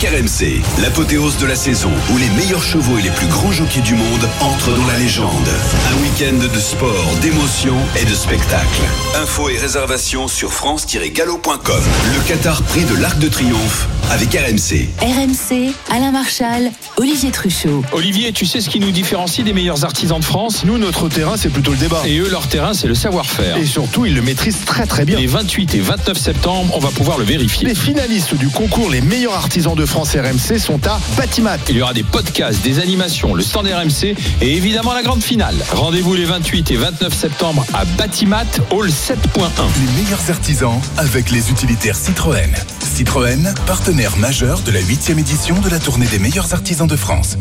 avec RMC. L'apothéose de la saison où les meilleurs chevaux et les plus grands jockeys du monde entrent dans la légende. Un week-end de sport, d'émotion et de spectacle. Infos et réservations sur France-galop.com. Le Qatar Prix de l'Arc de Triomphe avec RMC. RMC, Alain Marchal, Olivier Truchot. Olivier, tu sais ce qui nous différencie des meilleurs artisans de France ? Nous, notre terrain, c'est plutôt le débat. Et eux, leur terrain, c'est le savoir-faire. Et surtout, ils le maîtrisent très très bien. Les 28 et 29 septembre, on va pouvoir le vérifier. Les finalistes du concours Les meilleurs artisans de France RMC sont à Batimat. Il y aura des podcasts, des animations, le stand RMC et évidemment la grande finale. Rendez-vous les 28 et 29 septembre à Batimat, Hall 7.1. Les meilleurs artisans avec les utilitaires Citroën. Citroën, partenaire majeur de la 8e édition de la tournée des meilleurs artisans de France.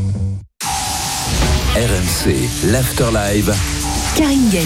RMC, l'Afterlive. Karine Galli.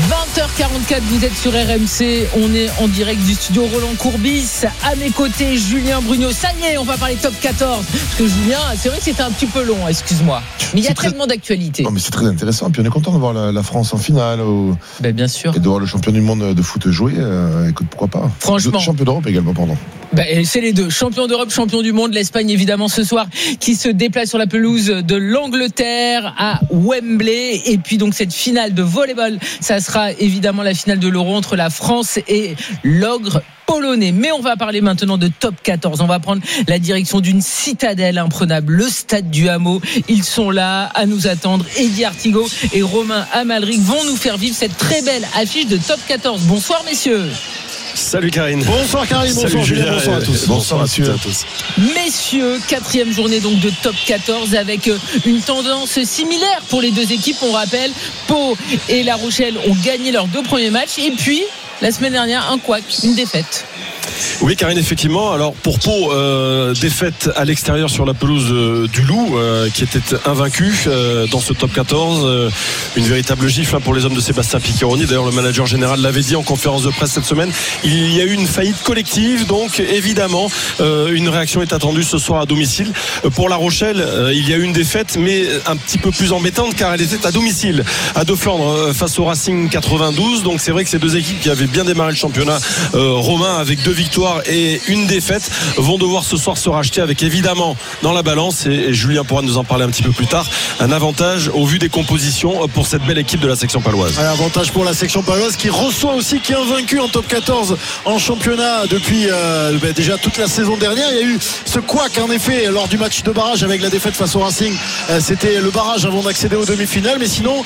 20h44, vous êtes sur RMC. On est en direct du studio Roland Courbis. À mes côtés, Julien Brugnot. Ça y est, on va parler top 14. Parce que Julien, c'est vrai que c'était un petit peu long, excuse-moi. Mais il y a tellement d'actualités. Non, mais c'est très intéressant. Puis on est content de voir la France en finale. Ben, bien sûr. Et de voir le champion du monde de foot jouer. Écoute, pourquoi pas. Franchement. Champion d'Europe également, pardon. C'est les deux. Champion d'Europe, champion du monde. L'Espagne, évidemment, ce soir, qui se déplace sur la pelouse de l'Angleterre à Wembley. Et puis, donc, cette finale de volleyball, ça sera évidemment la finale de l'Euro entre la France et l'ogre polonais. Mais on va parler maintenant de top 14. On va prendre la direction d'une citadelle imprenable, le Stade du Hameau. Ils sont là à nous attendre. Eddie Artigot et Romain Amalric vont nous faire vivre cette très belle affiche de top 14. Bonsoir, messieurs. Salut Karine. Bonsoir Karine, bonsoir Julien, bonsoir à tous. Bonsoir messieurs. Messieurs, 4e journée donc de top 14 avec une tendance similaire pour les deux équipes. On rappelle, Pau et La Rochelle ont gagné leurs 2 premiers matchs. Et puis, la semaine dernière, un couac, une défaite. Oui Karine, effectivement. Alors pour Pau, défaite à l'extérieur sur la pelouse du Loup, qui était invaincu dans ce top 14. Une véritable gifle pour les hommes de Sébastien Piccheroni. D'ailleurs le manager général l'avait dit en conférence de presse cette semaine. Il y a eu une faillite collective, donc évidemment une réaction est attendue ce soir à domicile. Pour La Rochelle, il y a eu une défaite, mais un petit peu plus embêtante car elle était à domicile à Deux-Flandres face au Racing 92. Donc c'est vrai que ces deux équipes qui avaient bien démarré le championnat romain avec 2 victoires et une défaite vont devoir ce soir se racheter avec évidemment dans la balance, et Julien pourra nous en parler un petit peu plus tard, un avantage au vu des compositions pour cette belle équipe de la section paloise. Un avantage pour la section paloise qui reçoit aussi, qui est invaincu en top 14 en championnat depuis déjà toute la saison dernière. Il y a eu ce couac en effet lors du match de barrage avec la défaite face au Racing. C'était le barrage avant d'accéder aux demi-finales, mais sinon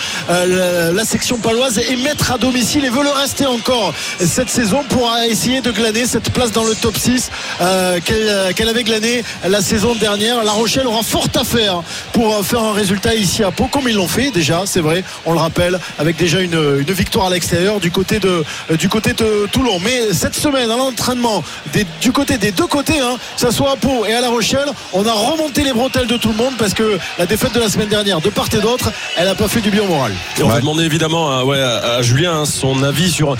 la section paloise est maître à domicile et veut le rester encore cette saison pour essayer de glaner cette place dans le top 6 qu'elle avait glané la saison dernière. La Rochelle aura fort à faire pour faire un résultat ici à Pau, comme ils l'ont fait déjà, c'est vrai, on le rappelle, avec déjà une victoire à l'extérieur du côté de Toulon. Mais cette semaine à l'entraînement du côté des deux côtés, que ce soit à Pau et à La Rochelle, on a remonté les bretelles de tout le monde, parce que la défaite de la semaine dernière de part et d'autre, elle n'a pas fait du bien au moral. Et on va demander évidemment à Julien son avis sur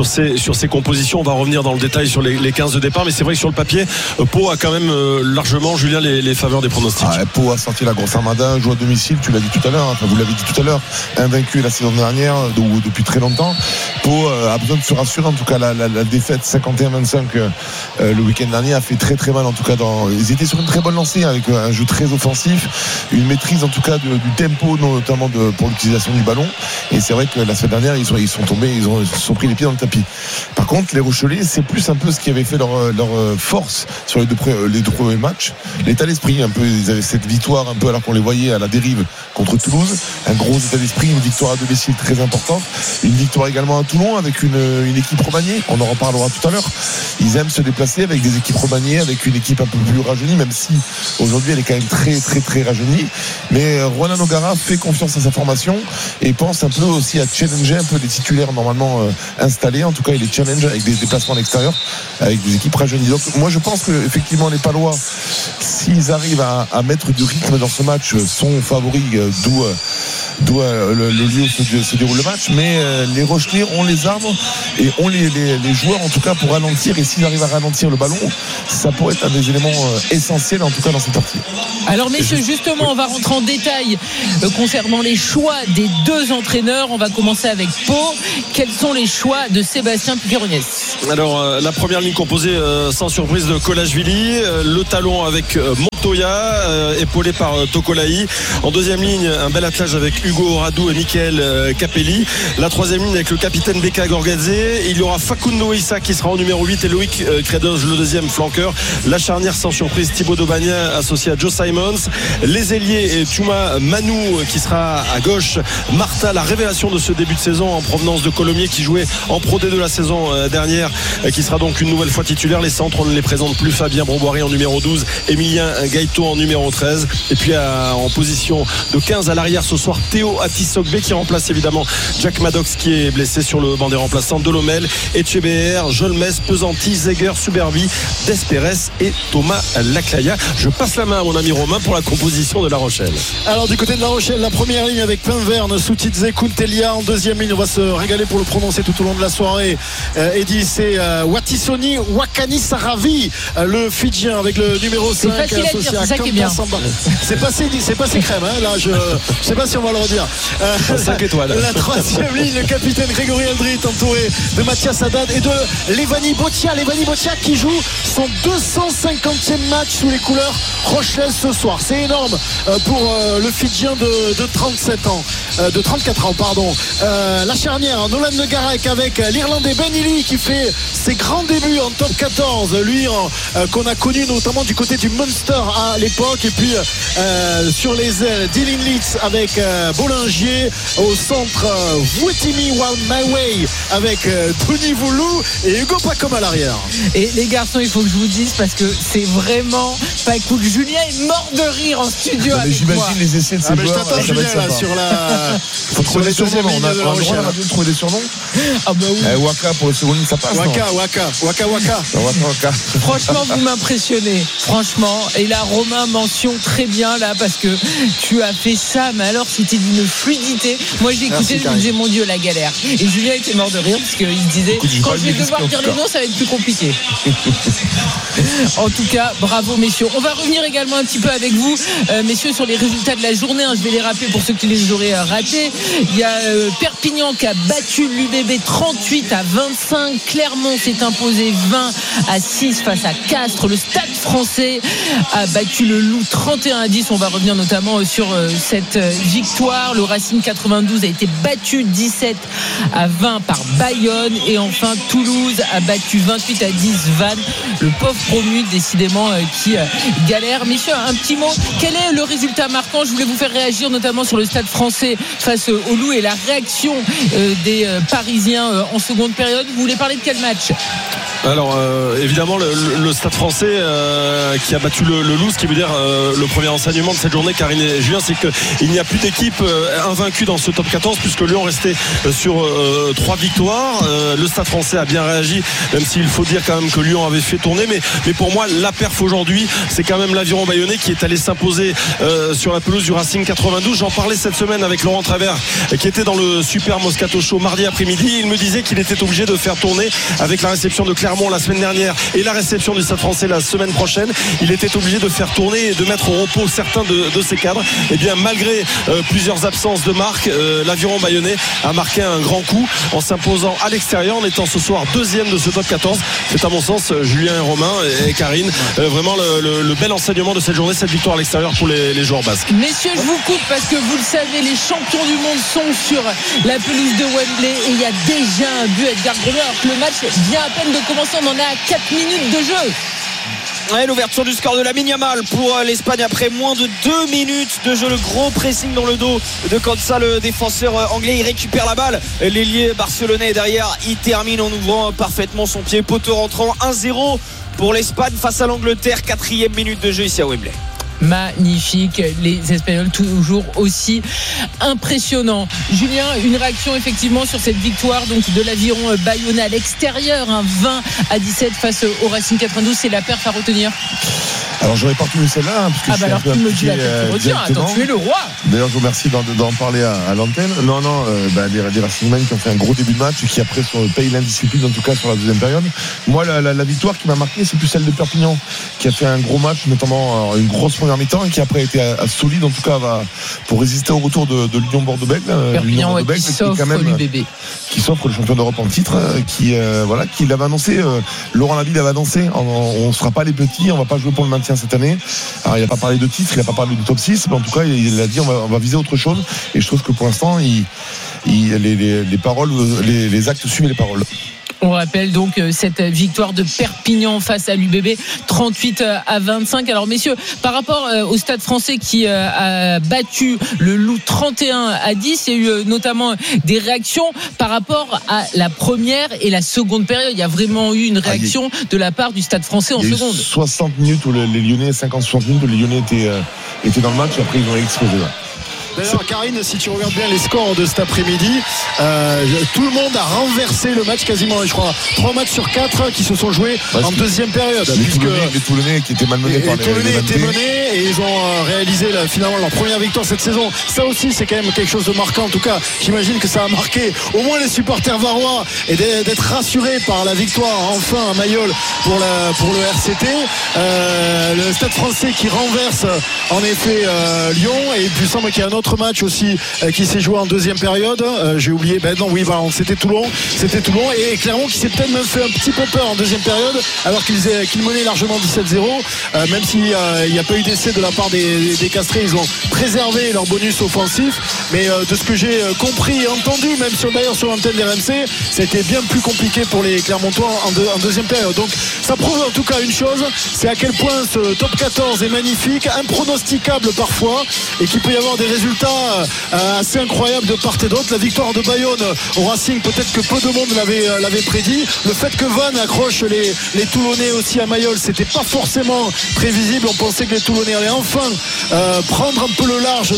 ces compositions. On va revenir dans le détail sur les 15 de départ, mais c'est vrai que sur le papier, Pau a quand même largement, Julien, les faveurs des pronostics. Pau a sorti la grosse armada, joue à domicile, tu l'as dit tout à l'heure, vous l'avez dit tout à l'heure, invaincu la saison dernière depuis très longtemps. Pau a besoin de se rassurer, en tout cas la défaite 51-25 le week-end dernier a fait très très mal, en tout cas ils étaient sur une très bonne lancée avec un jeu très offensif, une maîtrise en tout cas du tempo, notamment pour l'utilisation du ballon, et c'est vrai que la semaine dernière ils sont tombés, ils se sont pris les pieds dans le tapis. Par contre les Rochelais, c'est plus un peu ce qui avait fait leur force sur les deux premiers matchs, l'état d'esprit un peu. Ils avaient cette victoire un peu alors qu'on les voyait à la dérive contre Toulouse, un gros état d'esprit, une victoire à domicile très importante, une victoire également à Toulon avec une équipe remaniée, on en reparlera tout à l'heure. Ils aiment se déplacer avec des équipes remaniées, avec une équipe un peu plus rajeunie, même si aujourd'hui elle est quand même très très très rajeunie, mais Ronan O'Gara fait confiance à sa formation et pense un peu aussi à challenger un peu les titulaires normalement installés, en tout cas il les challenge avec des déplacements à l'extérieur avec des équipes rajeunies. Donc moi je pense que effectivement les Palois, s'ils arrivent à mettre du rythme dans ce match, sont favoris, d'où d'où le lieu où se déroule le match, mais les Rochelais ont les armes et ont les joueurs en tout cas pour ralentir, et s'ils arrivent à ralentir le ballon, ça pourrait être un des éléments essentiels en tout cas dans cette partie. Alors messieurs, justement on va rentrer en détail concernant les choix des deux entraîneurs. On va commencer avec Pau. Quels sont les choix de Sébastien Puqueronès? Alors la première ligne composée sans surprise de Kolashvili, le talon avec Montoya, épaulé par Tokolaï. En deuxième ligne, un bel attelage avec Hugo Radou et Michael Capelli. La troisième ligne avec le capitaine Beka Gorgadze. Il y aura Facundo Issa qui sera en numéro 8 et Loïc Credos, le deuxième flanqueur. La charnière sans surprise, Thibaut Daubagnin associé à Joe Simons. Les ailiers et Tuma Manou qui sera à gauche. Martha, la révélation de ce début de saison en provenance de Colomiers qui jouait en Pro D2 la saison dernière, qui sera donc une nouvelle fois titulaire. Les centres, on ne les présente plus. Fabien Bromboiry en numéro 12, Emilien Gaëto en numéro 13, et puis en position de 15 à l'arrière ce soir, Théo Atisogbe qui remplace évidemment Jack Maddox qui est blessé sur le banc des remplaçants. Delomel, Etcheber, Jolmes, Pesanti, Zeger, Suberbi, Desperes et Thomas Laclaya. Je passe la main à mon ami Romain pour la composition de La Rochelle. Alors du côté de La Rochelle, la première ligne avec Pinverne, Soutidze, Kuntelia. En deuxième ligne, on va se régaler pour le prononcer tout au long de la soirée. Eddy, c'est Watisoni Wakani Saravi, le Fidjien avec le numéro 5 associé à Kampa Samba. C'est passé crème, hein, là je sais pas si on va le redire. 5 étoiles. La troisième ligne, le capitaine Grégory Aldrit entouré de Mathias Haddad et de Levani Botia qui joue son 250e match sous les couleurs rochelaises ce soir. C'est énorme pour le Fidjien de 37 ans, de 34 ans pardon. La charnière, Nolan Le Garec avec l'Irlandais Ben Illy qui fait ses grands débuts en top 14, lui qu'on a connu notamment du côté du Munster à l'époque, et puis sur les ailes Dylan Leeds avec Bollinger, au centre Woutimi Wild My Way avec Tony Voulou et Hugo Pacom à l'arrière. Et les garçons, il faut que je vous dise parce que c'est vraiment pas cool. Julien est mort de rire en studio avec j'imagine moi. les essais de ces mais je joueurs, t'attends Julien là sur la faut trouver des surnoms. On a le droit de trouver des surnoms. Ah bah oui. Waka pour le second ligne, ça passe. Waka. Franchement, vous m'impressionnez. Franchement. Et là, Romain, mention très bien là parce que tu as fait ça, mais alors c'était d'une fluidité. Moi, j'ai écouté, je me disais mon Dieu, la galère. Et Julien était mort de rire parce qu'il disait quand je vais devoir dire les noms, ça va être plus compliqué. En tout cas, bravo messieurs. On va revenir également un petit peu avec vous, messieurs, sur les résultats de la journée. Je vais les rappeler pour ceux qui les auraient ratés. Il y a Perpignan qui a battu l'UBB 38-25. Clermont s'est imposé 20-6 face à Castres. Le Stade Français a battu le Loup 31-10. On va revenir notamment sur cette victoire. Le Racing 92 a été battu 17-20 par Bayonne. Et enfin, Toulouse a battu 28-10 Vannes. Le pauvre promu, décidément, qui galère. Messieurs, un petit mot. Quel est le résultat marquant? Je voulais vous faire réagir notamment sur le Stade Français face au Loup et la réaction des Parisiens en seconde période. Vous voulez parler de quel match? Alors évidemment le Stade Français qui a battu le Loup, ce qui veut dire le premier enseignement de cette journée, Karine et Julien, c'est qu'il n'y a plus d'équipe invaincue dans ce top 14 puisque Lyon restait sur 3 victoires. Le Stade Français a bien réagi, même s'il faut dire quand même que Lyon avait fait tourner, mais pour moi la perf aujourd'hui c'est quand même l'Aviron Bayonnais qui est allé s'imposer sur la pelouse du Racing 92. J'en parlais cette semaine avec Laurent Travers qui était dans le Super Moscato Show mardi après-midi. Il me disait qu'il était obligé de faire tourner avec la réception de Clermont la semaine dernière et la réception du Stade Français la semaine prochaine. Il était obligé de faire tourner et de mettre au repos certains de ses cadres. Et bien malgré plusieurs absences de marque, l'Aviron Bayonnais a marqué un grand coup en s'imposant à l'extérieur, en étant ce soir deuxième de ce top 14. C'est à mon sens, Julien et Romain et Karine, vraiment le bel enseignement de cette journée, cette victoire à l'extérieur pour les joueurs basques. Messieurs, je vous coupe parce que vous le savez, les champions du monde sont sur la pelouse de Wembley et il y a déjà un but Edgar Grenier alors que le match vient à peine de commencer. On en est à 4 minutes de jeu. Ouais, l'ouverture du score de Lamine Yamal pour l'Espagne après moins de 2 minutes de jeu. Le gros pressing dans le dos de Konsa, le défenseur anglais. Il récupère la balle. L'ailier barcelonais derrière, il termine en ouvrant parfaitement son pied. Poteau rentrant, 1-0 pour l'Espagne face à l'Angleterre. 4e minute de jeu ici à Wembley. Magnifique, les Espagnols toujours aussi impressionnants. Julien, une réaction effectivement sur cette victoire donc de l'Aviron Bayonnais à l'extérieur, 20-17 face au Racing 92, c'est la perf à retenir. Alors j'aurais pas retenu celle-là, parce que je suis alors un peu tu me dis impliqué, laquelle tu retiens. Attends, tu es le roi. D'ailleurs, je vous remercie d'en parler à l'antenne. Non, les Racingmen qui ont fait un gros début de match et qui après payent l'indiscipline, en tout cas sur la deuxième période. Moi, la victoire qui m'a marqué, c'est plus celle de Perpignan, qui a fait un gros match, notamment une grosse première mi-temps, et qui après a été solide, en tout cas, pour résister au retour de l'Union Bordeaux-Bègles. Perpignan, qui s'offre l'UBB. Qui s'offre le champion d'Europe en titre, qui l'avait annoncé. Laurent Laville avait annoncé, on ne sera pas les petits, on ne va pas jouer pour le maintien cette année. Alors, il n'a pas parlé de titre, il n'a pas parlé du top 6, mais en tout cas, il a dit on va viser autre chose. Et je trouve que pour l'instant, les paroles, les actes suivent les paroles. On rappelle donc cette victoire de Perpignan face à l'UBB 38-25. Alors messieurs, par rapport au Stade Français qui a battu le Loup 31-10, il y a eu notamment des réactions par rapport à la première et la seconde période. Il y a vraiment eu une réaction de la part du Stade Français en seconde. 60 minutes où les Lyonnais, 50-60 minutes où les Lyonnais étaient dans le match, et après ils ont explosé. D'ailleurs, Karine, si tu regardes bien les scores de cet après-midi, tout le monde a renversé le match quasiment, je crois, 3 matchs sur 4 qui se sont joués en deuxième période. Les Toulonnais qui étaient malmenés par les Toulonnais étaient menés et ils ont réalisé finalement leur première victoire cette saison. Ça aussi, c'est quand même quelque chose de marquant. En tout cas, j'imagine que ça a marqué au moins les supporters varois et d'être rassurés par la victoire enfin à Mayol pour le RCT. Le Stade Français qui renverse en effet Lyon, et puis il semble qu'il y a un autre match aussi qui s'est joué en deuxième période. J'ai oublié, c'était Toulon, et Clermont qui s'est peut-être même fait un petit peu peur en deuxième période alors qu'ils menaient largement 17-0, même s'il n'y a pas eu d'essai de la part des Castrés. Ils ont préservé leur bonus offensif, mais de ce que j'ai compris et entendu, même d'ailleurs sur l'antenne des RMC, c'était bien plus compliqué pour les Clermontois en deuxième période. Donc ça prouve en tout cas une chose, c'est à quel point ce top 14 est magnifique, impronosticable parfois, et qu'il peut y avoir des résultats assez incroyables de part et d'autre. La victoire de Bayonne au Racing, peut-être que peu de monde l'avait prédit. Le fait que Vannes accroche les Toulonnais aussi à Mayol, c'était pas forcément prévisible. On pensait que les Toulonnais allaient enfin prendre un peu le large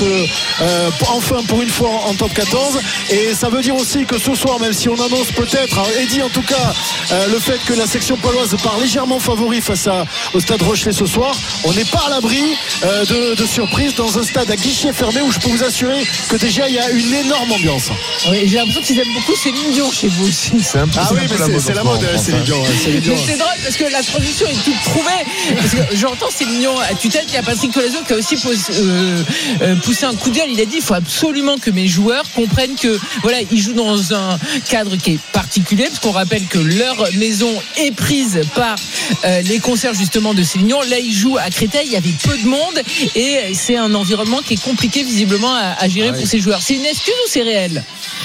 enfin pour une fois en top 14, et ça veut dire aussi que ce soir, même si on annonce peut-être, Eddy en tout cas, le fait que la section paloise part légèrement favori face au Stade Rochelais ce soir, on n'est pas à l'abri de surprise dans un stade à guichet fermé où je peux vous assurer que déjà il y a une énorme ambiance. Oui, j'ai l'impression qu'ils aiment beaucoup Céline Dion chez vous aussi. C'est la mode Céline Dion. C'est drôle parce que la transition est toute trouvée. Parce que j'entends Céline Dion à tutelle. Il y a Patrick Colazo qui a aussi poussé un coup de gueule. Il a dit il faut absolument que mes joueurs comprennent que voilà, ils jouent dans un cadre qui est particulier, parce qu'on rappelle que leur maison est prise par les concerts justement de Céline Dion. Là ils jouent à Créteil, il y avait peu de monde et c'est un environnement qui est compliqué visiblement à gérer pour ces joueurs. C'est une excuse ou c'est réel?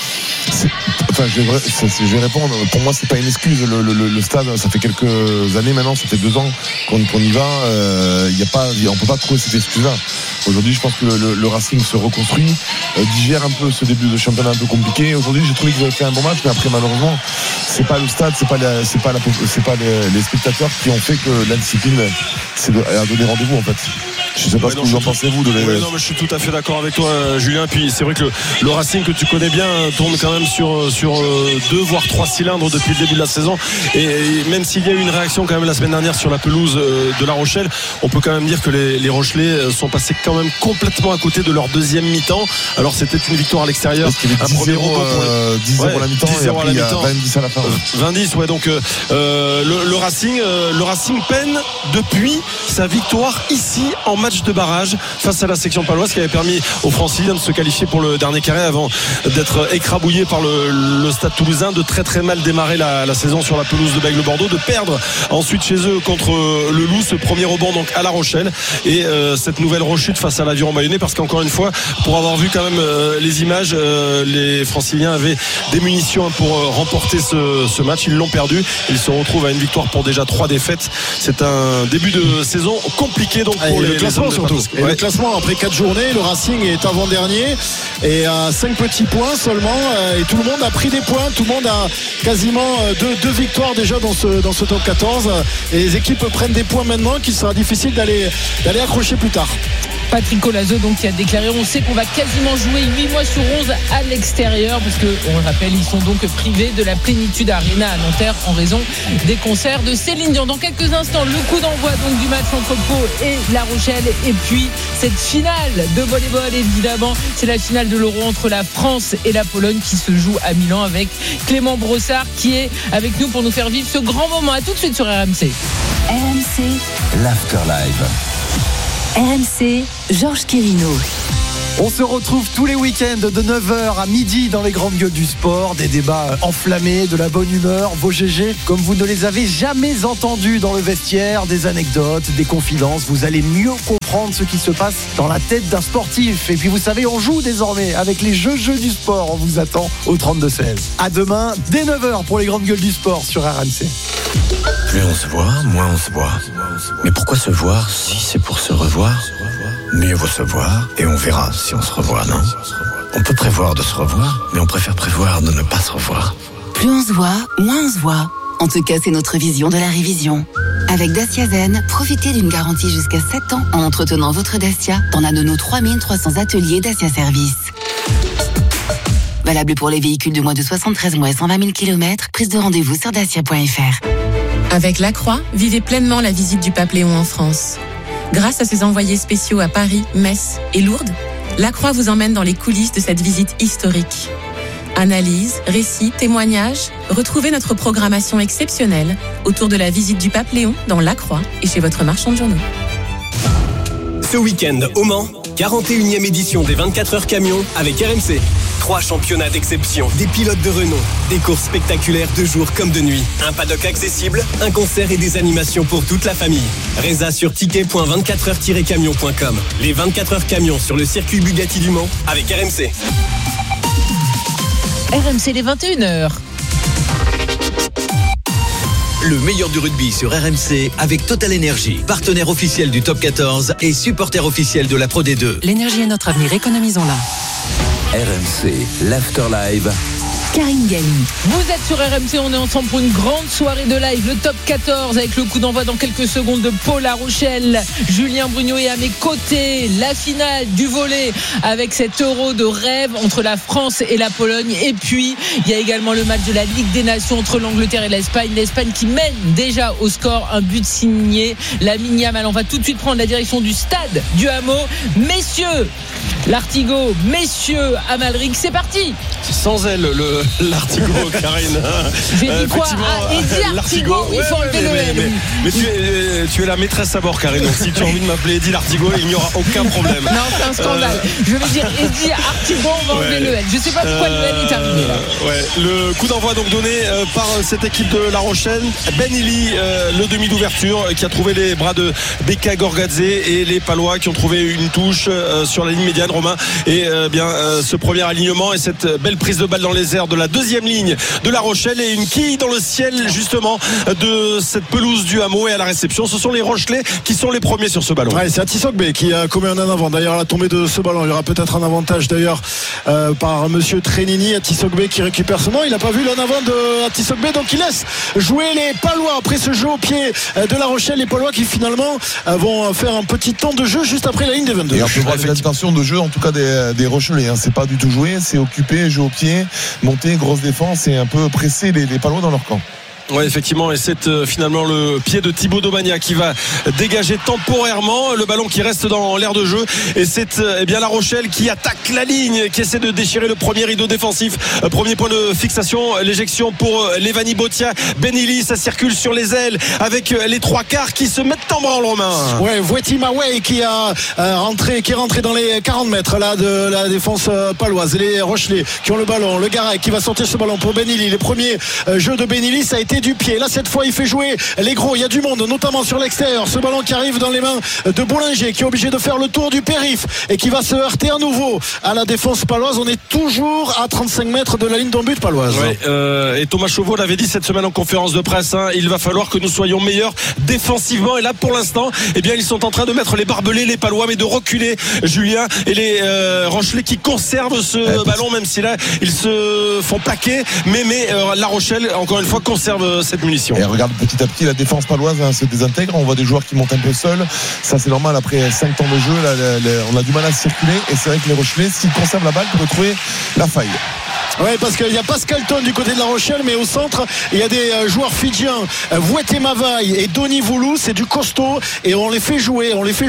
Je vais répondre. Pour moi, c'est pas une excuse. Le stade, ça fait quelques années maintenant, ça fait 2 ans qu'on y va. On peut pas trouver cette excuse-là. Aujourd'hui, je pense que le Racing se reconstruit, digère un peu ce début de championnat un peu compliqué. Aujourd'hui, j'ai trouvé qu'ils avaient fait un bon match, mais après, malheureusement, c'est pas le stade, c'est pas les spectateurs qui ont fait que la discipline a donné rendez-vous en fait. Je sais pas ce que vous en pensez vous non, mais je suis tout à fait d'accord avec toi, Julien. Puis c'est vrai que le Racing que tu connais bien tourne quand même sur 2 voire 3 cylindres depuis le début de la saison. Et même s'il y a eu une réaction quand même la semaine dernière sur la pelouse de La Rochelle, on peut quand même dire que les Rochelais sont passés quand même complètement à côté de leur deuxième mi-temps. Alors c'était une victoire à l'extérieur, un premier rebond pour 10-0 à la mi-temps, 10-0 et après il y a 20-10 à la fin. 20-10, ouais. Donc le Racing peine depuis sa victoire ici en match de barrage face à la section paloise, qui avait permis aux Franciliens de se qualifier pour le dernier carré avant d'être écrabouillés par le Stade Toulousain, de très très mal démarrer la saison sur la pelouse de Bègles-Bordeaux, de perdre ensuite chez eux contre le Loup, ce premier rebond donc à La Rochelle, et cette nouvelle rechute face à l'Aviron Bayonnais, parce qu'encore une fois, pour avoir vu quand même les images, les Franciliens avaient des munitions pour remporter ce match. Ils l'ont perdu, ils se retrouvent à une victoire pour déjà 3 défaites. C'est un début de saison compliqué donc pour les classement surtout. Et le classement après 4 journées, le Racing est avant-dernier et à 5 petits points seulement, et tout le monde a pris des points, tout le monde a quasiment 2 victoires déjà dans ce top 14, et les équipes prennent des points maintenant qu'il sera difficile d'aller accrocher plus tard. Patrick Colazo donc qui a déclaré: on sait qu'on va quasiment jouer 8 mois sur 11 à l'extérieur, parce que on le rappelle, ils sont donc privés de la Plénitude Arena à Nanterre en raison des concerts de Céline Dion. Dans quelques instants, le coup d'envoi donc du match entre Pau et La Rochelle, et puis cette finale de volleyball, évidemment, c'est la finale de l'Euro entre la France et la Pologne qui se joue à Milan, avec Clément Brossard qui est avec nous pour nous faire vivre ce grand moment. À tout de suite sur RMC. RMC, l'Afterlife. RMC, Georges Quirino. On se retrouve tous les week-ends de 9h à midi dans les grandes gueules du sport. Des débats enflammés, de la bonne humeur, vos GG comme vous ne les avez jamais entendus dans le vestiaire, des anecdotes, des confidences. Vous allez mieux comprendre ce qui se passe dans la tête d'un sportif. Et puis vous savez, on joue désormais avec les jeux du sport. On vous attend au 32-16. À demain, dès 9h pour les grandes gueules du sport sur RMC. Plus on se voit, moins on se voit. Mais pourquoi se voir si c'est pour se revoir ? Mieux vaut se voir et on verra si on se revoit, non ? On peut prévoir de se revoir, mais on préfère prévoir de ne pas se revoir. Plus on se voit, moins on se voit. En tout cas, c'est notre vision de la révision. Avec Dacia Zen, profitez d'une garantie jusqu'à 7 ans en entretenant votre Dacia dans l'un de nos 3300 ateliers Dacia Service. Valable pour les véhicules de moins de 73 mois et 120 000 km. Prise de rendez-vous sur dacia.fr. Avec Lacroix, vivez pleinement la visite du Pape Léon en France. Grâce à ses envoyés spéciaux à Paris, Metz et Lourdes, Lacroix vous emmène dans les coulisses de cette visite historique. Analyse, récits, témoignages, retrouvez notre programmation exceptionnelle autour de la visite du Pape Léon dans Lacroix et chez votre marchand de journaux. Ce week-end au Mans, 41e édition des 24 heures camions avec RMC. 3 championnats d'exception, des pilotes de renom, des courses spectaculaires de jour comme de nuit, un paddock accessible, un concert et des animations pour toute la famille. Résa sur ticket.24heures-camion.com. Les 24 heures camions sur le circuit Bugatti du Mans avec RMC. RMC les 21h. Le meilleur du rugby sur RMC avec Total Energy, partenaire officiel du Top 14 et supporter officiel de la Pro D2. L'énergie est notre avenir, économisons-la. RMC, l'Afterlife. Karine Galli. Vous êtes sur RMC, on est ensemble pour une grande soirée de live, le top 14 avec le coup d'envoi dans quelques secondes de Pau La Rochelle. Julien Brugnot est à mes côtés, la finale du volley avec cet Euro de rêve entre la France et la Pologne, et puis il y a également le match de la Ligue des Nations entre l'Angleterre et l'Espagne qui mène déjà au score, un but signé Lamine Yamal. On va tout de suite prendre la direction du stade du Hameau. Messieurs l'Artigot, messieurs Amalric, c'est parti. Sans elle, l'Artigot, Karine. J'ai dit quoi? Eddie Artigot, il faut enlever le L. Mais tu es la maîtresse à bord, Karine. Donc si tu as envie de m'appeler Eddie l'Artigot, il n'y aura aucun problème. Non, c'est un scandale. Je vais dire Eddie Artigot, on va enlever le L. Je ne sais pas pourquoi le L est arrivé là. Le coup d'envoi donc donné par cette équipe de La Rochelle. Ben Ili, le demi d'ouverture, qui a trouvé les bras de Beka Gorgadze, et les Palois qui ont trouvé une touche sur la ligne médiane, Romain. Et ce premier alignement et cette belle prise de balle dans les airs de la deuxième ligne de La Rochelle, et une quille dans le ciel justement de cette pelouse du Hameau. Et à la réception, ce sont les Rochelais qui sont les premiers sur ce ballon. C'est Atisogbe qui a commis un en avant. D'ailleurs, à la tombée de ce ballon, il y aura peut-être un avantage d'ailleurs par monsieur Trenini. Atisogbe qui récupère ce nom. Il n'a pas vu l'en avant de Atisogbe, donc il laisse jouer les Palois après ce jeu au pied de La Rochelle. Les Palois qui finalement vont faire un petit temps de jeu juste après la ligne des 22. Et on peut voir les intentions de jeu en tout cas des Rochelais. C'est pas du tout joué, c'est occupé, jeu au pied, monter, grosse défense et un peu presser les Palois dans leur camp. Oui, effectivement, et c'est finalement le pied de Thibaut Daubagna qui va dégager temporairement le ballon qui reste dans l'aire de jeu, et c'est bien La Rochelle qui attaque la ligne, qui essaie de déchirer le premier rideau défensif. Premier point de fixation, l'éjection pour Levani Botia. Ben Ili, ça circule sur les ailes avec les trois quarts qui se mettent en branle, Romain. Ouais, Voueti Maway qui est rentré dans les 40 mètres là de la défense paloise. Et les Rochelais qui ont le ballon, le Garay qui va sortir ce ballon pour Ben Ili. Les premiers jeux de Ben Ili, ça a été du pied. Là, cette fois, il fait jouer les gros. Il y a du monde, notamment sur l'extérieur. Ce ballon qui arrive dans les mains de Bollinger, qui est obligé de faire le tour du périph' et qui va se heurter à nouveau à la défense paloise. On est toujours à 35 mètres de la ligne d'en but paloise. Et Thomas Chauveau l'avait dit cette semaine en conférence de presse, il va falloir que nous soyons meilleurs défensivement. Et là, pour l'instant, ils sont en train de mettre les barbelés, les Palois, mais de reculer, Julien, et les Rochelais qui conservent ce ballon, même si là, ils se font plaquer. Mais La Rochelle, encore une fois, conserve conserve cette munition. Et regarde petit à petit la défense paloise se désintègre. On voit des joueurs qui montent un peu seuls. Ça c'est normal après 5 temps de jeu. On a du mal à circuler. Et c'est vrai que les Rochelais, s'ils conservent la balle, peuvent trouver la faille. Oui, parce qu'il y a Pascal Ton du côté de La Rochelle, mais au centre, il y a des joueurs fidjiens, Vouete Mavaï et Doni Voulou, c'est du costaud et on les fait jouer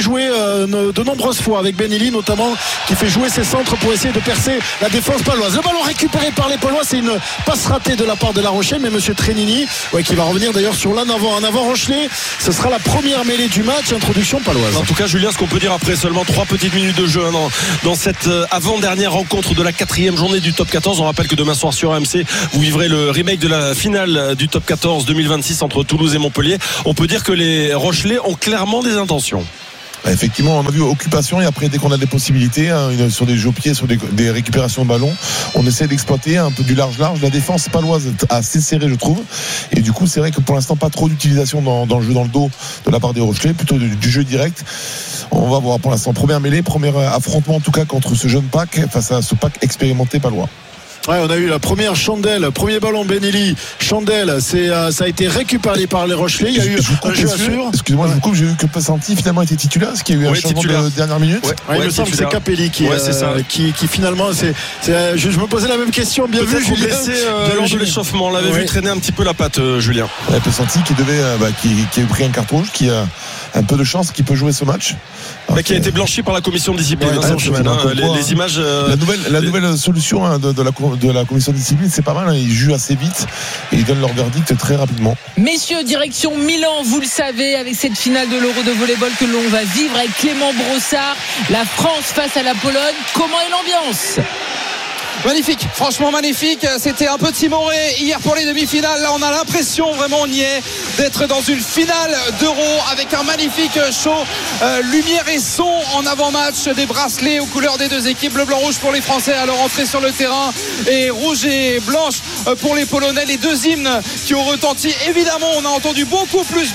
de nombreuses fois avec Benili notamment, qui fait jouer ses centres pour essayer de percer la défense paloise. Le ballon récupéré par les Palois, c'est une passe ratée de la part de La Rochelle, mais monsieur Trénini, qui va revenir d'ailleurs sur l'en avant Rochelais, ce sera la première mêlée du match, introduction paloise. En tout cas, Julien, ce qu'on peut dire après seulement 3 petites minutes de jeu dans cette avant-dernière rencontre de la 4e journée du top 14, on rappelle que demain soir sur AMC vous vivrez le remake de la finale du top 14 2026 entre Toulouse et Montpellier. On peut dire que les Rochelais ont clairement des intentions. Effectivement, on a vu occupation et après dès qu'on a des possibilités sur des jeux au pied, sur des récupérations de ballon, on essaie d'exploiter un peu du large. La défense paloise est assez serrée, je trouve, et du coup c'est vrai que pour l'instant pas trop d'utilisation dans le jeu dans le dos de la part des Rochelais, plutôt du jeu direct. On va voir pour l'instant première mêlée, premier affrontement en tout cas contre ce jeune pack face à ce pack expérimenté palois. Ouais, on a eu la première chandelle, premier ballon Benili, chandelle, ça a été récupéré par les Rochelais. Il y a eu un jeu à suivre. Excusez-moi, je vous coupe, j'ai vu que Pessanti finalement était titulaire, ce qui a eu un changement de dernière minute. Il me semble que c'est Capelli qui finalement, je me posais la même question. Bien vu, Julien. Lors de l'échauffement, on l'avait vu traîner un petit peu la patte, Julien. Pessanti qui a eu pris un carton rouge, qui a un peu de chance, qui peut jouer ce match. Qui a été blanchi par la commission de discipline cette semaine. Les images. La nouvelle solution de la commission de discipline, c'est pas mal. Ils jugent assez vite et ils donnent leur verdict très rapidement. Messieurs, direction Milan, vous le savez, avec cette finale de l'Euro de volleyball que l'on va vivre avec Clément Brossard. La France face à la Pologne. Comment est l'ambiance ? Magnifique, franchement magnifique. C'était un peu timoré hier pour les demi-finales. Là on a l'impression, vraiment on y est, d'être dans une finale d'Euro avec un magnifique show, lumière et son en avant-match, des bracelets aux couleurs des deux équipes, bleu, blanc, rouge pour les Français à leur entrée sur le terrain et rouge et blanche pour les Polonais. Les deux hymnes qui ont retenti, évidemment on a entendu beaucoup plus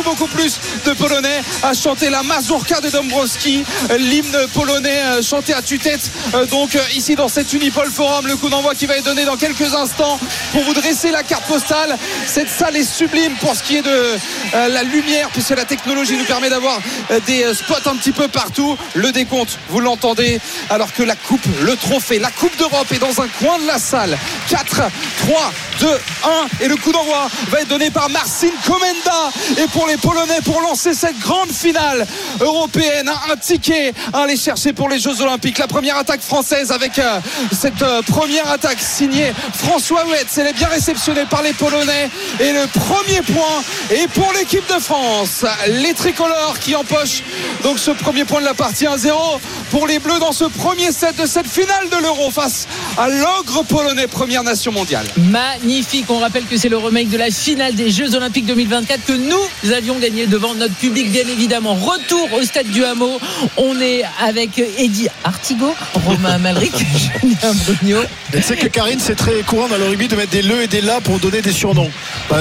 de Polonais à chanter la mazurka de Dąbrowski, l'hymne polonais chanté à tue-tête donc ici dans cet Unipol Forum. Le coup d'envoi qui va être donné dans quelques instants pour vous dresser la carte postale. Cette salle est sublime pour ce qui est de la lumière, puisque la technologie nous permet d'avoir des spots un petit peu partout. Le décompte, vous l'entendez, alors que la coupe, le trophée, la coupe d'Europe est dans un coin de la salle. 4, 3, 2, 1 et le coup d'envoi va être donné par Marcin Komenda. Et pour les Polonais, pour lancer cette grande finale européenne, un ticket à aller chercher pour les Jeux Olympiques. La première attaque française avec cette première attaque signée François Huette. Elle est bien réceptionnée par les Polonais et le premier point est pour l'équipe de France. Les tricolores qui empochent donc ce premier point de la partie 1-0 pour les Bleus dans ce premier set de cette finale de l'Euro face à l'ogre polonais, première nation mondiale. Magnifique, on rappelle que c'est le remake de la finale des Jeux Olympiques 2024 que nous avions gagné devant notre public, bien évidemment. Retour au stade du Hameau, on est avec Eddy Artigot, Romain Malric, Julien Brugnaut. Tu sais que Karine, c'est très courant dans le rugby de mettre des le et des la pour donner des surnoms.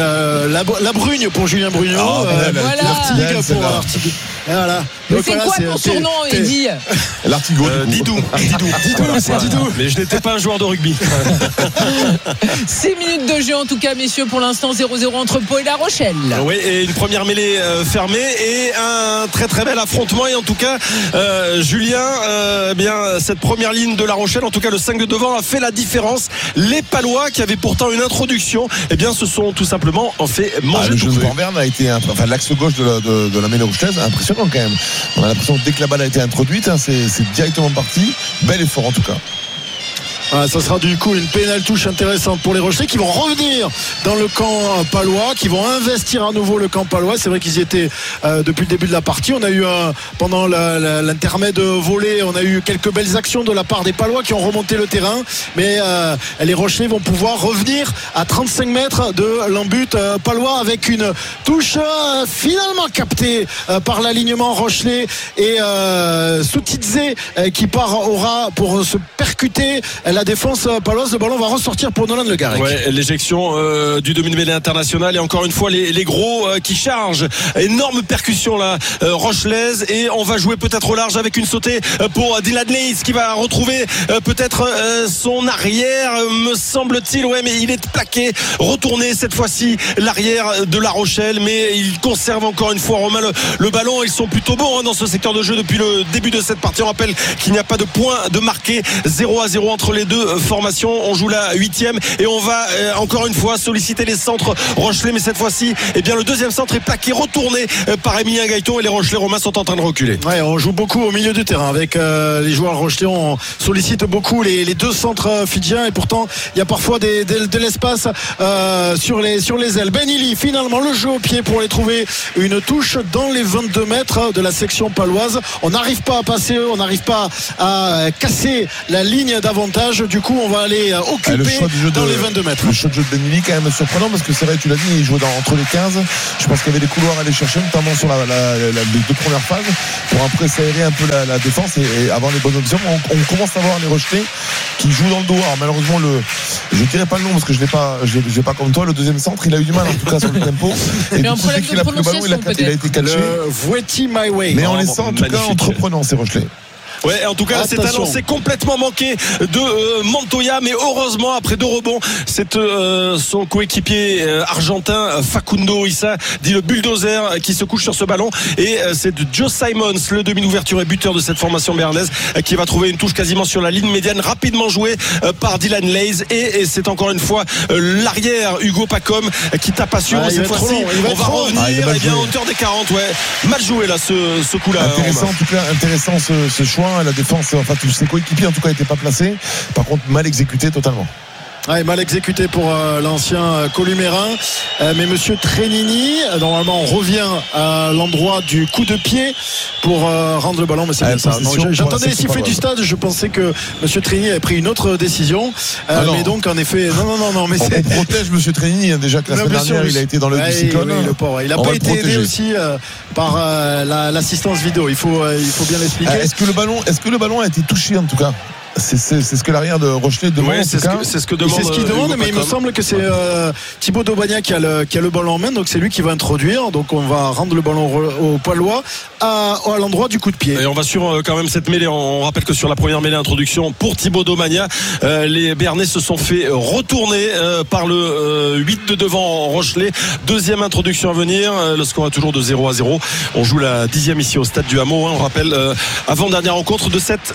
La Brugne pour Julien Brugnaut, voilà. pour Artigot. Voilà. Mais c'est quoi ton surnom, Eddy? L'Artigot. Didou, c'est Didou. Mais je n'étais pas un joueur de rugby. 6 minutes de jeu en tout cas, messieurs, pour l'instant 0-0 entre Pau et La Rochelle. Oui, et une première mêlée fermée et un très très bel affrontement. Et en tout cas, Julien, bien cette première ligne de La Rochelle, en tout cas le 5 de devant a fait la différence. Les Palois qui avaient pourtant une introduction, eh bien se sont tout simplement en fait manger. Le jeu de Van a été, l'axe gauche de la mêlée rochelaise, impressionnant quand même. On a l'impression que dès que la balle a été introduite, c'est directement parti. Bel effort en tout cas. Ça sera du coup une pénale touche intéressante pour les Rochelais qui vont revenir dans le camp palois, qui vont investir à nouveau le camp palois. C'est vrai qu'ils y étaient depuis le début de la partie. On a eu pendant l'intermède volé, on a eu quelques belles actions de la part des Palois qui ont remonté le terrain, mais les Rochelais vont pouvoir revenir à 35 mètres de l'embut palois avec une touche finalement captée par l'alignement Rochelais et Soutidze qui part au ras pour se percuter. la défense paloise. Le ballon va ressortir pour Nolan Le Garec. Ouais, l'éjection du demi-mêlée international et encore une fois les gros qui chargent. Énorme percussion là, rochelaise, et on va jouer peut-être au large avec une sautée pour Dylan Leys qui va retrouver peut-être son arrière, me semble-t-il. Ouais, mais il est plaqué, retourné cette fois-ci l'arrière de La Rochelle, mais il conserve encore une fois, Romain, le ballon. Ils sont plutôt bons dans ce secteur de jeu depuis le début de cette partie. On rappelle qu'il n'y a pas de point de marqué, 0-0 entre les deux formations. On joue la 8e et on va encore une fois solliciter les centres rochelais, mais cette fois-ci le deuxième centre est plaqué, retourné par Emilien Gaëton, et les Rochelais romains sont en train de reculer. Ouais, on joue beaucoup au milieu du terrain avec les joueurs rochelais. On sollicite beaucoup les deux centres fidjiens, et pourtant il y a parfois de l'espace sur les ailes. Ben Ili, finalement le jeu au pied pour aller trouver une touche dans les 22 mètres de la section paloise. On n'arrive pas à passer, on n'arrive pas à casser la ligne d'avantage. Du coup on va aller occuper dans les 22 mètres. Le choix de jeu de Ben Ili quand même surprenant, parce que c'est vrai, tu l'as dit, il jouait entre les 15. Je pense qu'il y avait des couloirs à aller chercher, notamment sur les deux premières phases, pour après s'aérer un peu la défense et avoir les bonnes options. On commence à voir les Rochelais qui jouent dans le dos. Alors malheureusement, je dirais pas le nom parce que je l'ai pas comme toi. Le deuxième centre, il a eu du mal en tout cas sur le tempo. Et mais un problème de prononciation, il a été catché. Vouetti My Way. Mais on les sent en tout cas entreprenants, ces Rochelais. Ouais, en tout cas, c'est un lancé complètement manqué de Montoya, mais heureusement, après 2 rebonds, c'est son coéquipier argentin Facundo Issa, dit le bulldozer, qui se couche sur ce ballon, et c'est de Joe Simons, le demi d'ouverture et buteur de cette formation béarnaise, qui va trouver une touche quasiment sur la ligne médiane, rapidement jouée par Dylan Leys, et c'est encore une fois l'arrière Hugo Pacom qui tape à suivre. Cette fois-ci on va revenir à hauteur des 40. Ouais, mal joué là ce coup là. Intéressant, en tout cas, intéressant ce choix. La défense, enfin tous ses coéquipiers en tout cas n'étaient pas placés. Par contre, mal exécuté totalement. Ouais, mal exécuté pour l'ancien Columérin, mais monsieur Trenini, normalement on revient à l'endroit du coup de pied pour rendre le ballon, mais c'est bien ça. J'entendais les sifflets du stade, je pensais que monsieur Trenini avait pris une autre décision, mais donc en effet non, mais on protège monsieur Trenini, déjà que la semaine dernière il a été dans le cyclone. Il n'a pas été aidé aussi par l'assistance vidéo, il faut bien l'expliquer. Est-ce que le ballon a été touché en tout cas? C'est ce que l'arrière de Rochelet demande. Ouais, c'est ce qu'il demande, mais il me semble que c'est Thibaut Daubagna qui a le ballon en main, donc c'est lui qui va introduire. Donc on va rendre le ballon au Palois à l'endroit du coup de pied. Et on va sur quand même cette mêlée. On rappelle que sur la première mêlée introduction pour Thibaut Daubagna, les Béarnais se sont fait retourner par le 8 de devant Rochelet. Deuxième introduction à venir. Le score est toujours de 0-0. On joue la 10e ici au stade du Hameau. On rappelle avant-dernière rencontre de cette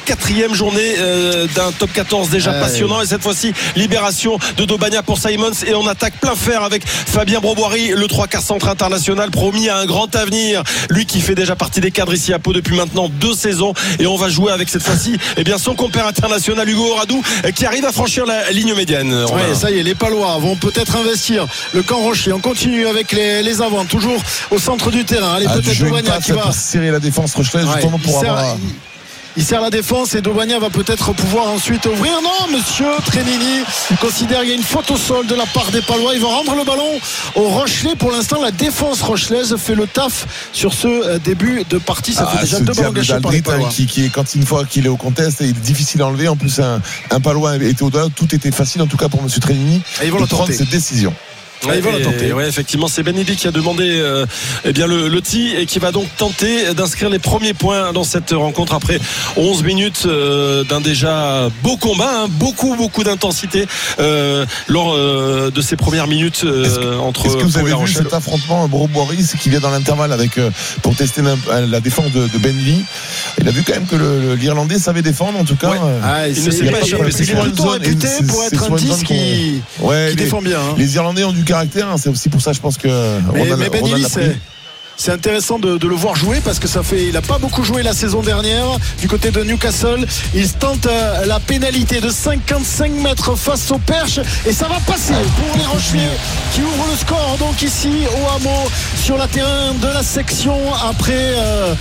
4e journée d'un top 14 déjà passionnant, et cette fois-ci libération de Daubagna pour Simons, et on attaque plein fer avec Fabien Broboiry, le 3/4 centre international promis à un grand avenir, lui qui fait déjà partie des cadres ici à Pau depuis maintenant 2 saisons, et on va jouer avec cette fois-ci son compère international Hugo Oradou qui arrive à franchir la ligne médiane. Ouais, ça y est, les Palois vont peut-être investir le camp Rocher. On continue avec les avants, toujours au centre du terrain. Allez, peut-être Daubagna qui va serrer la défense rochelaise justement pour avoir... Il serre la défense et Daubagna va peut-être pouvoir ensuite ouvrir. Non, monsieur Trenini considère qu'il y a une faute au sol de la part des Palois. Il va rendre le ballon au Rochelet. Pour l'instant, la défense rochelaise fait le taf sur ce début de partie. Ça fait déjà 2 ballons gâchés par les Palois. Quand une fois qu'il est au contest, il est difficile à enlever. En plus, un Palois était au-delà. Tout était facile, en tout cas pour monsieur Trenini, de prendre cette décision. Ouais, ils vont la tenter. Ouais, effectivement, c'est Ben Ili qui a demandé le tee, et qui va donc tenter d'inscrire les premiers points dans cette rencontre après 11 minutes d'un déjà beau combat, beaucoup d'intensité lors de ces premières minutes entre. Est-ce que vous avez vu cet affrontement Broboiry qui vient dans l'intervalle pour tester la défense de Ben Ili? Il a vu quand même que l'Irlandais savait défendre, en tout cas. Il ne s'est pas échappé. C'est plutôt réputé pour être un 10 qui défend bien. Les Irlandais ont du caractère, c'est aussi pour ça je pense que mais Ben Ili, c'est intéressant de le voir jouer, parce que il n'a pas beaucoup joué la saison dernière du côté de Newcastle. Il tente la pénalité de 55 mètres face au perche, et ça va passer pour les Rochelais qui ouvrent le score donc ici au Hameau sur la terrain de la section après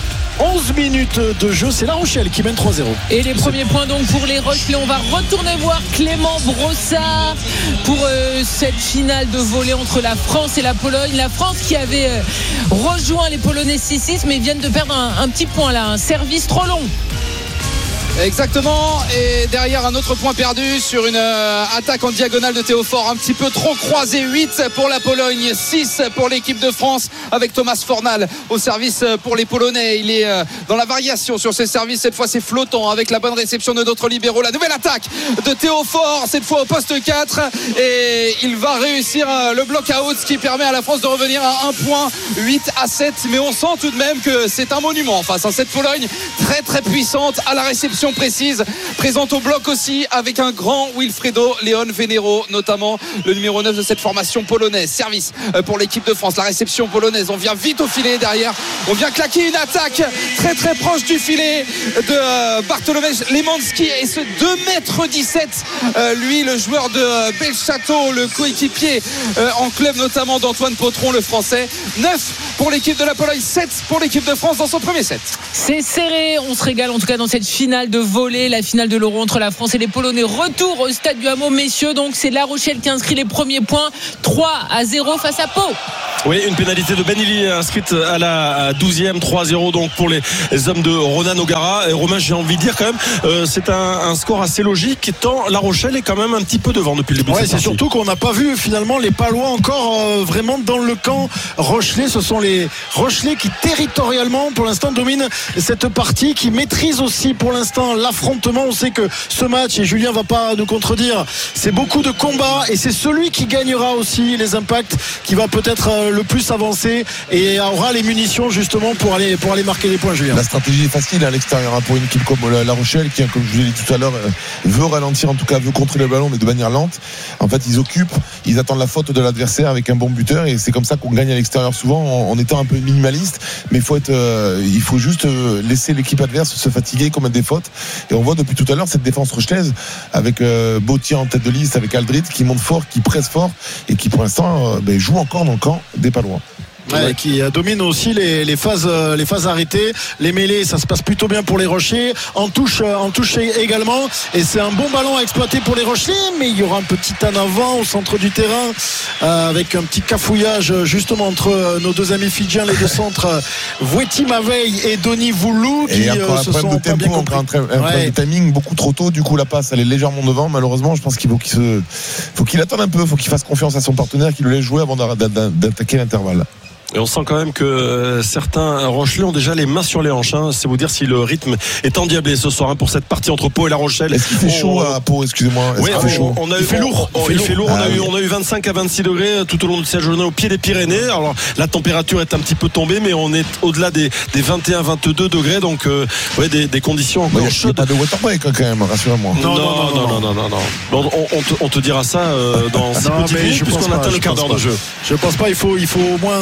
11 minutes de jeu. C'est La Rochelle qui mène 3-0. Et les premiers points donc pour les Rochelais. On va retourner voir Clément Brossard pour cette finale de volley entre la France et la Pologne. La France qui avait rejoint les Polonais 6-6, mais viennent de perdre un petit point là, un service trop long. Exactement, et derrière un autre point perdu sur une attaque en diagonale de Théophore, un petit peu trop croisé. 8 pour la Pologne, 6 pour l'équipe de France avec Thomas Fornal au service pour les Polonais. Il est dans la variation sur ses services, cette fois c'est flottant avec la bonne réception de notre libéraux. La nouvelle attaque de Théophore, cette fois au poste 4, et il va réussir le block-out, ce qui permet à la France de revenir à 1 point, 8-7, mais on sent tout de même que c'est un monument en face, hein. Cette Pologne très très puissante à la réception précise, présente au bloc aussi avec un grand Wilfredo Leon Venero, notamment le numéro 9 de cette formation polonaise. Service pour l'équipe de France, la réception polonaise, on vient vite au filet derrière, on vient claquer une attaque très très proche du filet de Bartolomej Lemanski, et ce 2m17, lui le joueur de Belchâteau, le coéquipier en club notamment d'Antoine Potron, le français. 9 pour l'équipe de la Pologne, 7 pour l'équipe de France dans son premier set. C'est serré, on se régale en tout cas dans cette finale de volley, la finale de l'Euro entre la France et les Polonais. Retour au stade du Hameau, messieurs, donc c'est La Rochelle qui inscrit les premiers points, 3-0 face à Pau. Oui, une pénalité de Ben Ili inscrite à la 12e, 3-0 donc pour les hommes de Ronan O'Gara. Et Romain, j'ai envie de dire quand même, c'est un score assez logique, tant La Rochelle est quand même un petit peu devant depuis le début de cette partie. C'est surtout qu'on n'a pas vu finalement les Palois encore vraiment dans le camp rochelais. Ce sont les Rochelais qui territorialement pour l'instant dominent cette partie, qui maîtrisent aussi pour l'instant l'affrontement. On sait que ce match, et Julien va pas nous contredire, c'est beaucoup de combats, et c'est celui qui gagnera aussi les impacts qui va peut-être le plus avancer et aura les munitions justement pour aller marquer des points. Julien, la stratégie est facile à l'extérieur pour une équipe comme La Rochelle qui, comme je vous l'ai dit tout à l'heure, veut ralentir, en tout cas veut contrôler le ballon, mais de manière lente. En fait, ils occupent, ils attendent la faute de l'adversaire avec un bon buteur, et c'est comme ça qu'on gagne à l'extérieur souvent, en étant un peu minimaliste. Mais il faut juste laisser l'équipe adverse se fatiguer, commettre des fautes. Et on voit depuis tout à l'heure cette défense rochelaise avec Bautier en tête de liste, avec Aldrit qui monte fort, qui presse fort, et qui pour l'instant joue encore dans le camp des Palois. Ouais, qui domine aussi les phases arrêtées, les mêlées, ça se passe plutôt bien pour les Rochers, en touche également, et c'est un bon ballon à exploiter pour les Rochers, mais il y aura un petit en avant au centre du terrain avec un petit cafouillage justement entre nos deux amis fidjiens, les deux centres Voueti Maveille et Donny Voulou, qui se sont pas bien compris. Un problème de timing beaucoup trop tôt, du coup la passe elle est légèrement devant, malheureusement. Je pense qu'il faut qu'il attende un peu, faut qu'il fasse confiance à son partenaire, qui le laisse jouer avant d'attaquer l'intervalle. Et on sent quand même que certains Rochelais ont déjà les mains sur les hanches, hein. C'est vous dire si le rythme est endiablé ce soir, hein, pour cette partie entre Pau et La Rochelle. Est-ce qu'il fait chaud à Pau, excusez-moi? Oui, il fait lourd. Il fait lourd. On a eu 25 à 26 degrés tout au long de cette journée au pied des Pyrénées. Alors la température est un petit peu tombée, mais on est au-delà des 21-22 degrés, donc des conditions encore chaudes. Il n'y a pas de water break quand même, rassurez-moi. Non. On te dira ça dans 6 petites minutes, puisqu'on atteint le quart d'heure de jeu. Je pense pas. Il faut au moins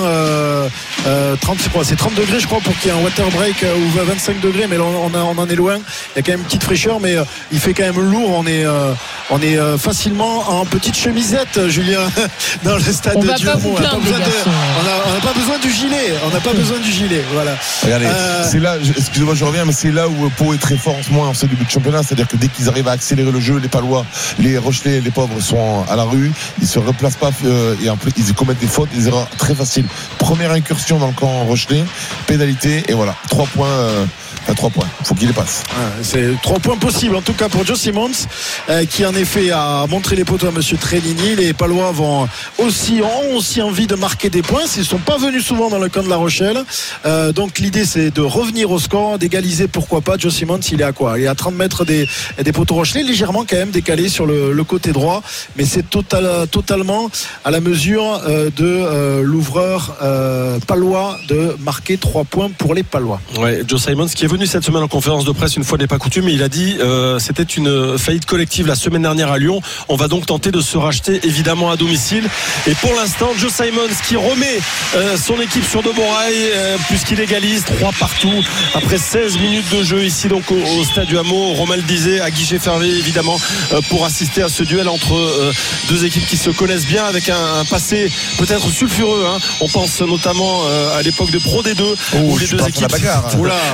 30 degrés je crois pour qu'il y ait un water break, ou 25 degrés, mais là on en est loin. Il y a quand même une petite fraîcheur, mais il fait quand même lourd. On est facilement en petite chemisette, Julien, dans le stade du Hameau. On n'a pas besoin du gilet. On n'a pas besoin du gilet. Voilà. Regardez, c'est là, excusez-moi, je reviens, mais c'est là où Pau est très fort en ce moment en ce début de championnat. C'est-à-dire que dès qu'ils arrivent à accélérer le jeu, les Palois, les Rochelais, les pauvres sont à la rue. Ils se replacent pas, et en plus ils commettent des fautes, des erreurs très faciles. Première incursion dans le camp Rochelais, pénalité, et voilà, 3 points. 3 points, faut qu'il les passe. C'est 3 points possibles en tout cas pour Joe Simons, qui en effet a montré les poteaux à Monsieur Trélini. Les Palois ont aussi envie de marquer des points. Ils ne sont pas venus souvent dans le camp de La Rochelle, donc l'idée c'est de revenir au score, d'égaliser, pourquoi pas. Joe Simons, il est à quoi? Il est à 30 mètres des poteaux rochelais, légèrement quand même décalé sur le côté droit, mais c'est totalement à la mesure de l'ouvreur palois de marquer 3 points pour les Palois. Ouais, Joe Simons qui est venu cette semaine en conférence de presse, une fois n'est pas coutume, mais il a dit c'était une faillite collective la semaine dernière à Lyon. On va donc tenter de se racheter évidemment à domicile. Et pour l'instant, Joe Simons qui remet son équipe sur de bons rails, puisqu'il égalise 3 partout après 16 minutes de jeu ici donc au stade du Hameau. Romain le disait, à guichet fermé évidemment, pour assister à ce duel entre deux équipes qui se connaissent bien, avec un passé peut-être sulfureux, hein. On pense notamment à l'époque de Pro D2 où les deux équipes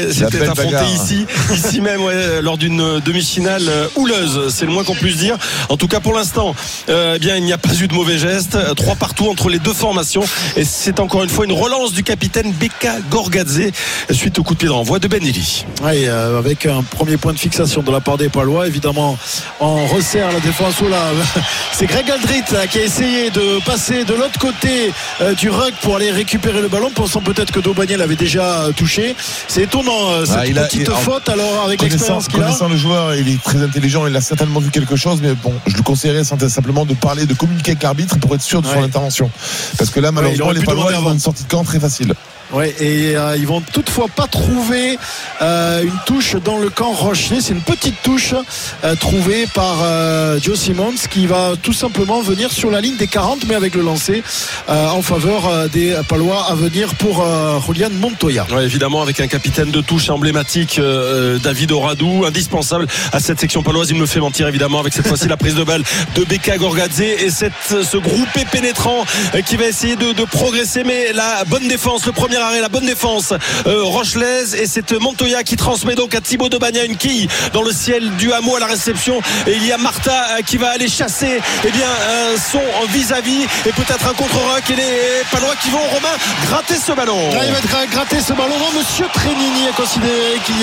s'étaient affrontés ici même, lors d'une demi-finale houleuse, c'est le moins qu'on puisse dire. En tout cas, pour l'instant, bien, il n'y a pas eu de mauvais gestes. 3 partout entre les deux formations. Et c'est encore une fois une relance du capitaine Beka Gorgadze suite au coup de pied de renvoi de Ben Eli. Oui, avec un premier point de fixation de la part des Palois. Évidemment, on resserre la défense. Là, c'est Greg Aldrit qui a essayé de passer de l'autre côté du ruck pour aller récupérer le ballon, pensant peut-être que Daubagné l'avait déjà touché. C'est étonnant cette petite faute. Alors avec l'expérience qu'il a. Connaissant le joueur, il est très intelligent. Il a certainement vu quelque chose, mais bon, je le conseillerais simplement de parler, de communiquer avec l'arbitre pour être sûr de son intervention. Parce que là, malheureusement, les Palois ont une sortie de camp très facile. Ouais, et ils vont toutefois pas trouver une touche dans le camp Rochelet. C'est une petite touche trouvée par Joe Simmons qui va tout simplement venir sur la ligne des 40, mais avec le lancer en faveur des Palois à venir pour Julian Montoya. Ouais, évidemment, avec un capitaine de touche emblématique, David Oradou, indispensable à cette section paloise. Il me fait mentir évidemment avec cette fois-ci la prise de balle de Beka Gorgadze et ce groupé pénétrant qui va essayer de progresser, mais la bonne défense, le premier arrêt, la bonne défense rochelaise, et c'est Montoya qui transmet donc à Thibaut Daubagna une quille dans le ciel du hameau à la réception, et il y a Martha qui va aller chasser son vis-à-vis et peut-être un contre-rock, et les Palois qui vont, Romain, gratter ce ballon. Là, il va gratter ce ballon. Non, monsieur Trenini a considéré qu'il y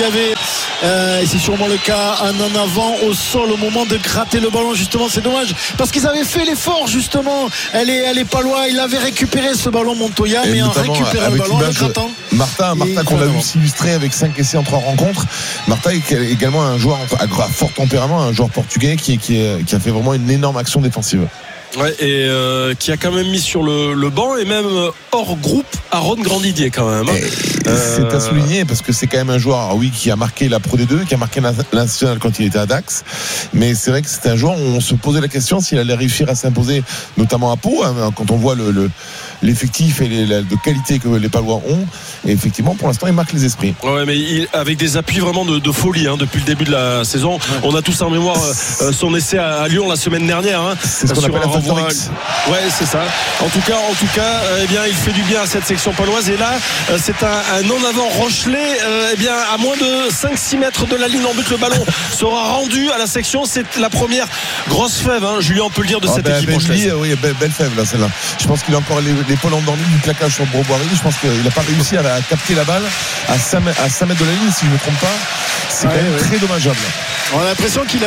avait et c'est sûrement le cas, un en avant au sol au moment de gratter le ballon. Justement, c'est dommage parce qu'ils avaient fait l'effort justement. Elle est Palois, il avait récupéré ce ballon Montoya, mais en récupérant le ballon, Martha qu'on a vu s'illustrer avec 5 essais en 3 rencontres. Martha est également un joueur à fort tempérament, un joueur portugais qui a fait vraiment une énorme action défensive. Ouais, et qui a quand même mis sur le banc et même hors groupe Aaron Grandidier quand même. C'est à souligner parce que c'est quand même un joueur, qui a marqué la Pro D2, qui a marqué la nationale quand il était à Dax. Mais c'est vrai que c'est un joueur où on se posait la question s'il allait réussir à s'imposer, notamment à Pau, quand on voit l'effectif et de qualité que les Palois ont. Et effectivement, pour l'instant, il marque les esprits. Ouais, mais avec des appuis vraiment de folie depuis le début de la saison. Ouais. On a tous en mémoire son essai à Lyon la semaine dernière. C'est ce qu'on appelle un renvoi. Ouais, c'est ça. En tout cas, il fait du bien à cette section paloise. Et là, c'est un en avant Rochelet. À moins de 5-6 mètres de la ligne en but, le ballon sera rendu à la section. C'est la première grosse fève, Julien, on peut le dire, de cette équipe rochelaise. Oui, belle fève là, celle-là. Je pense qu'il a encore l'épaule endormie du plaquage sur Broboirie. Je pense qu'il n'a pas réussi à capter la balle à 5 mètres de la ligne, si je ne me trompe pas. C'est quand même très dommageable. On a l'impression qu'il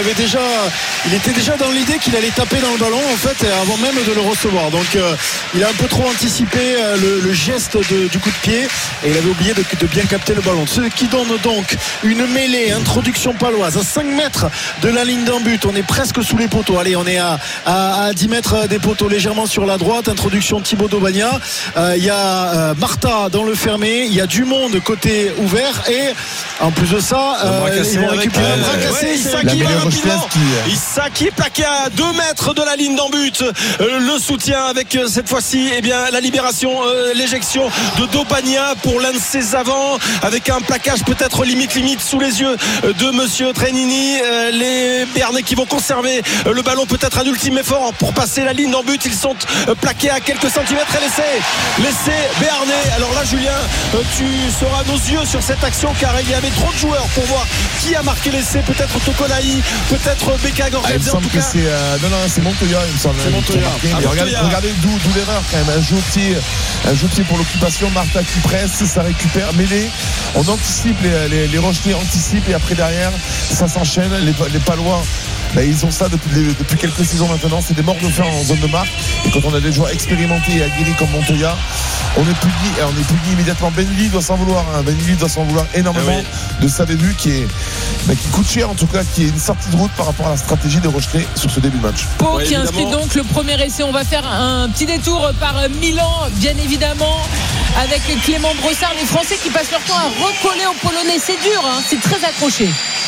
était déjà dans l'idée qu'il allait taper dans le ballon en fait avant même de le recevoir. Donc il a un peu trop anticipé le geste du coup de pied et il avait oublié de bien capter le ballon. Ce qui donne donc une mêlée, introduction paloise à 5 mètres de la ligne d'un but. On est presque sous les poteaux. Allez, on est à 10 mètres des poteaux, légèrement sur la droite. Introduction Thibaut Daubagna. Il y a Martha dans le fermé. Il y a du monde côté ouvert et en plus de ça, ils vont récupérer un bras cassé. Isaki va rapidement. Isaki plaqué à 2 mètres de la ligne d'en but. Le soutien avec cette fois-ci la libération, l'éjection de Daubagna pour l'un de ses avants avec un plaquage peut-être limite sous les yeux de monsieur Trenini. Les Béarnais qui vont conserver le ballon, peut-être un ultime effort pour passer la ligne d'en but. Ils sont plaqués à quelques centimètres et laissé Béarnais. Alors là, Julien, tu seras nos yeux sur cette action car il y avait trop de joueurs pour voir qui a marqué l'essai. Peut-être Tokolaï, peut-être Beka Gorgadze. En tout cas, c'est Montoya, il me semble. C'est Montoya. Regardez d'où l'erreur quand même. Un jeu au pied pour l'occupation. Martha qui presse, ça récupère. Mêlée. On anticipe, les Rochelais anticipent et après derrière, ça s'enchaîne. Les Palois. Ils ont ça depuis quelques saisons maintenant. C'est des morts de faim en zone de marque. Et quand on a des joueurs expérimentés et aguerris comme Montoya, on est puni immédiatement. Ben Eli doit s'en vouloir. Ben Eli doit s'en vouloir énormément de sa début qui coûte cher, en tout cas, qui est une sortie de route par rapport à la stratégie des Rochelais sur ce début de match. Pau qui inscrit donc le premier essai. On va faire un petit détour par Milan, bien évidemment, avec Clément Brossard. Les Français qui passent leur temps à recoller aux Polonais. C'est dur, c'est très accroché.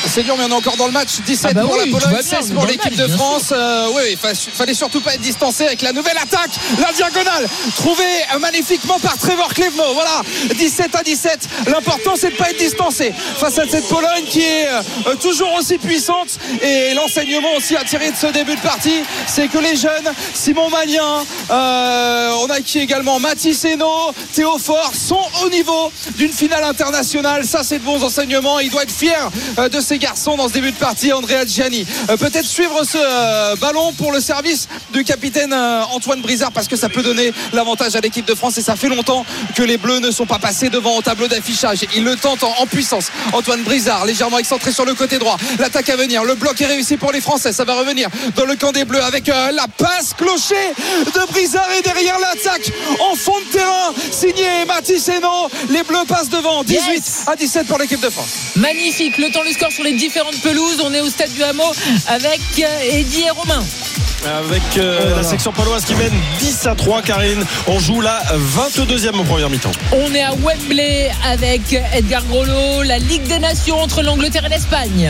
c'est dur, mais on est encore dans le match. 17 pour la Pologne, 16 pour l'équipe de France. Oui, fallait surtout pas être distancé avec la nouvelle attaque. La diagonale, trouvée magnifiquement par Trevor Clevenot. Voilà, 17-17. L'important, c'est de pas être distancé face à cette Pologne qui est toujours aussi puissante. Et l'enseignement aussi à tirer de ce début de partie, c'est que les jeunes, Simon Magnien, on a qui également Mathis Hainaut, Théo Fort, sont au niveau d'une finale internationale. Ça, c'est de bons enseignements. Il doit être fier de ces garçons dans ce début de partie. Andrea Gianni, peut-être suivre ce ballon pour le service du capitaine Antoine Brizard, parce que ça peut donner l'avantage à l'équipe de France, et ça fait longtemps que les Bleus ne sont pas passés devant au tableau d'affichage. Il le tente en puissance. Antoine Brizard, légèrement excentré sur le côté droit. L'attaque à venir, le bloc est réussi pour les Français. Ça va revenir dans le camp des Bleus avec la passe clochée de Brizard, et derrière l'attaque en fond de terrain signé Mathis Hainaut. Les Bleus passent devant, 18-17 pour l'équipe de France. Magnifique, le temps, le score sur les différentes pelouses. On est au stade du Hameau avec Eddy et Romain. Avec la section paloise qui mène 10-3, Karine. On joue la 22e en première mi-temps. On est à Wembley avec Edgar Grolot. La Ligue des Nations entre l'Angleterre et l'Espagne.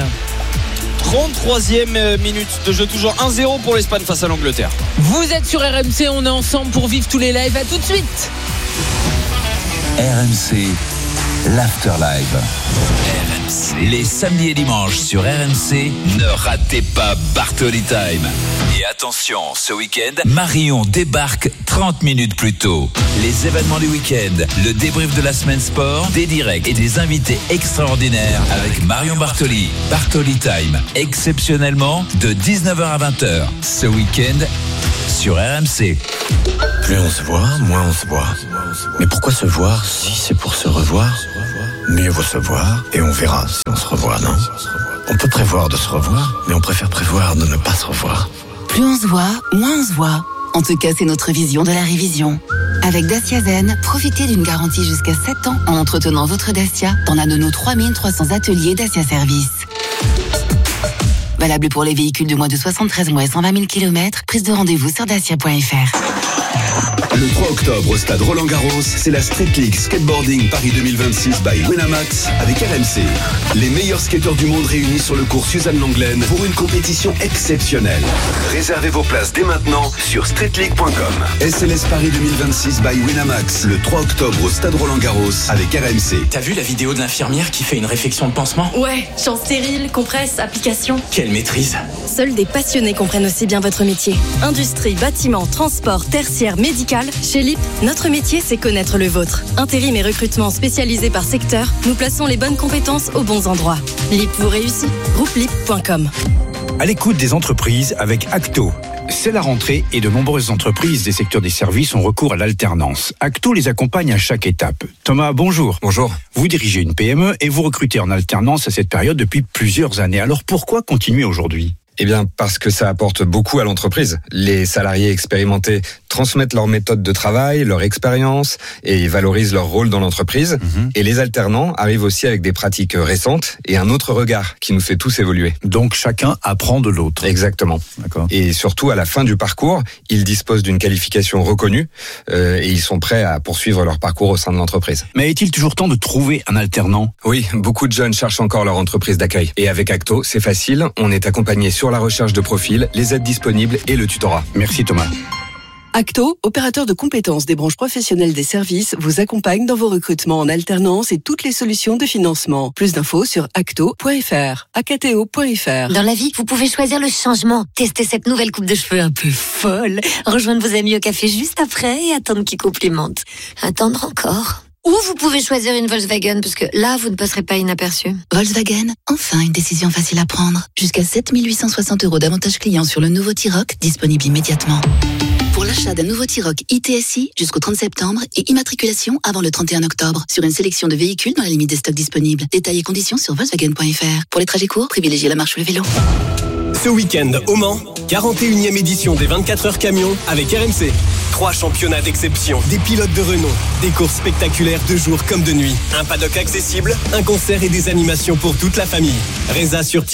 33e minute de jeu, toujours 1-0 pour l'Espagne face à l'Angleterre. Vous êtes sur RMC, on est ensemble pour vivre tous les lives. À tout de suite. RMC, l'Afterlive. RMC. Les samedis et dimanches sur RMC, ne ratez pas Bartoli Time. Et attention, ce week-end, Marion débarque 30 minutes plus tôt. Les événements du week-end, le débrief de la semaine sport, des directs et des invités extraordinaires avec Marion Bartoli. Bartoli Time, exceptionnellement de 19h à 20h. Ce week-end sur RMC. Plus on se voit, moins on se voit. Mais pourquoi se voir si c'est pour se revoir? Mieux vaut se voir et on verra si on se revoit, non? On peut prévoir de se revoir, mais on préfère prévoir de ne pas se revoir. Plus on se voit, moins on se voit. En tout cas, c'est notre vision de la révision. Avec Dacia Zen, profitez d'une garantie jusqu'à 7 ans en entretenant votre Dacia dans l'un de nos 3300 ateliers Dacia Service. Valable pour les véhicules de moins de 73 mois et 120 000 km. Prise de rendez-vous sur dacia.fr. Le 3 octobre au stade Roland-Garros, c'est la Street League Skateboarding Paris 2026 by Winamax avec RMC. Les meilleurs skateurs du monde réunis sur le cours Suzanne Lenglen pour une compétition exceptionnelle. Réservez vos places dès maintenant sur streetleague.com. SLS Paris 2026 by Winamax, le 3 octobre au stade Roland-Garros avec RMC. T'as vu la vidéo de l'infirmière qui fait une réfection de pansement? Ouais, champ stérile, compresse, application. Quelle maîtrise! Seuls des passionnés comprennent aussi bien votre métier. Industrie, bâtiment, transport, tertiaire, médical. Chez LIP, notre métier, c'est connaître le vôtre. Intérim et recrutement spécialisés par secteur, nous plaçons les bonnes compétences aux bons endroits. LIP vous réussit. GroupeLIP.com. À l'écoute des entreprises avec Acto. C'est la rentrée et de nombreuses entreprises des secteurs des services ont recours à l'alternance. Acto les accompagne à chaque étape. Thomas, bonjour. Bonjour. Vous dirigez une PME et vous recrutez en alternance à cette période depuis plusieurs années. Alors pourquoi continuer aujourd'hui ? Eh bien, parce que ça apporte beaucoup à l'entreprise. Les salariés expérimentés transmettent leur méthode de travail, leur expérience et valorisent leur rôle dans l'entreprise. Et les alternants arrivent aussi avec des pratiques récentes et un autre regard qui nous fait tous évoluer. Donc chacun apprend de l'autre. Exactement. D'accord. Et surtout, à la fin du parcours, ils disposent d'une qualification reconnue et ils sont prêts à poursuivre leur parcours au sein de l'entreprise. Mais est-il toujours temps de trouver un alternant ? Oui, beaucoup de jeunes cherchent encore leur entreprise d'accueil. Et avec Acto, c'est facile, on est accompagné sur la recherche de profil, les aides disponibles et le tutorat. Merci Thomas. Acto, opérateur de compétences des branches professionnelles des services, vous accompagne dans vos recrutements en alternance et toutes les solutions de financement. Plus d'infos sur acto.fr, acto.fr. Dans la vie, vous pouvez choisir le changement. Tester cette nouvelle coupe de cheveux un peu folle. Rejoindre vos amis au café juste après et attendre qu'ils complimentent. Attendre encore. Ou vous pouvez choisir une Volkswagen, parce que là, vous ne passerez pas inaperçu. Volkswagen, enfin une décision facile à prendre. Jusqu'à 7 860 € d'avantages clients sur le nouveau T-Roc, disponible immédiatement. Pour l'achat d'un nouveau T-Roc ITSI jusqu'au 30 septembre et immatriculation avant le 31 octobre sur une sélection de véhicules dans la limite des stocks disponibles. Détails et conditions sur Volkswagen.fr. Pour les trajets courts, privilégiez la marche ou le vélo. Ce week-end, au Mans, 41e édition des 24 heures camions avec RMC. 3 championnats d'exception, des pilotes de renom, des courses spectaculaires de jour comme de nuit, un paddock accessible, un concert et des animations pour toute la famille. Résa sur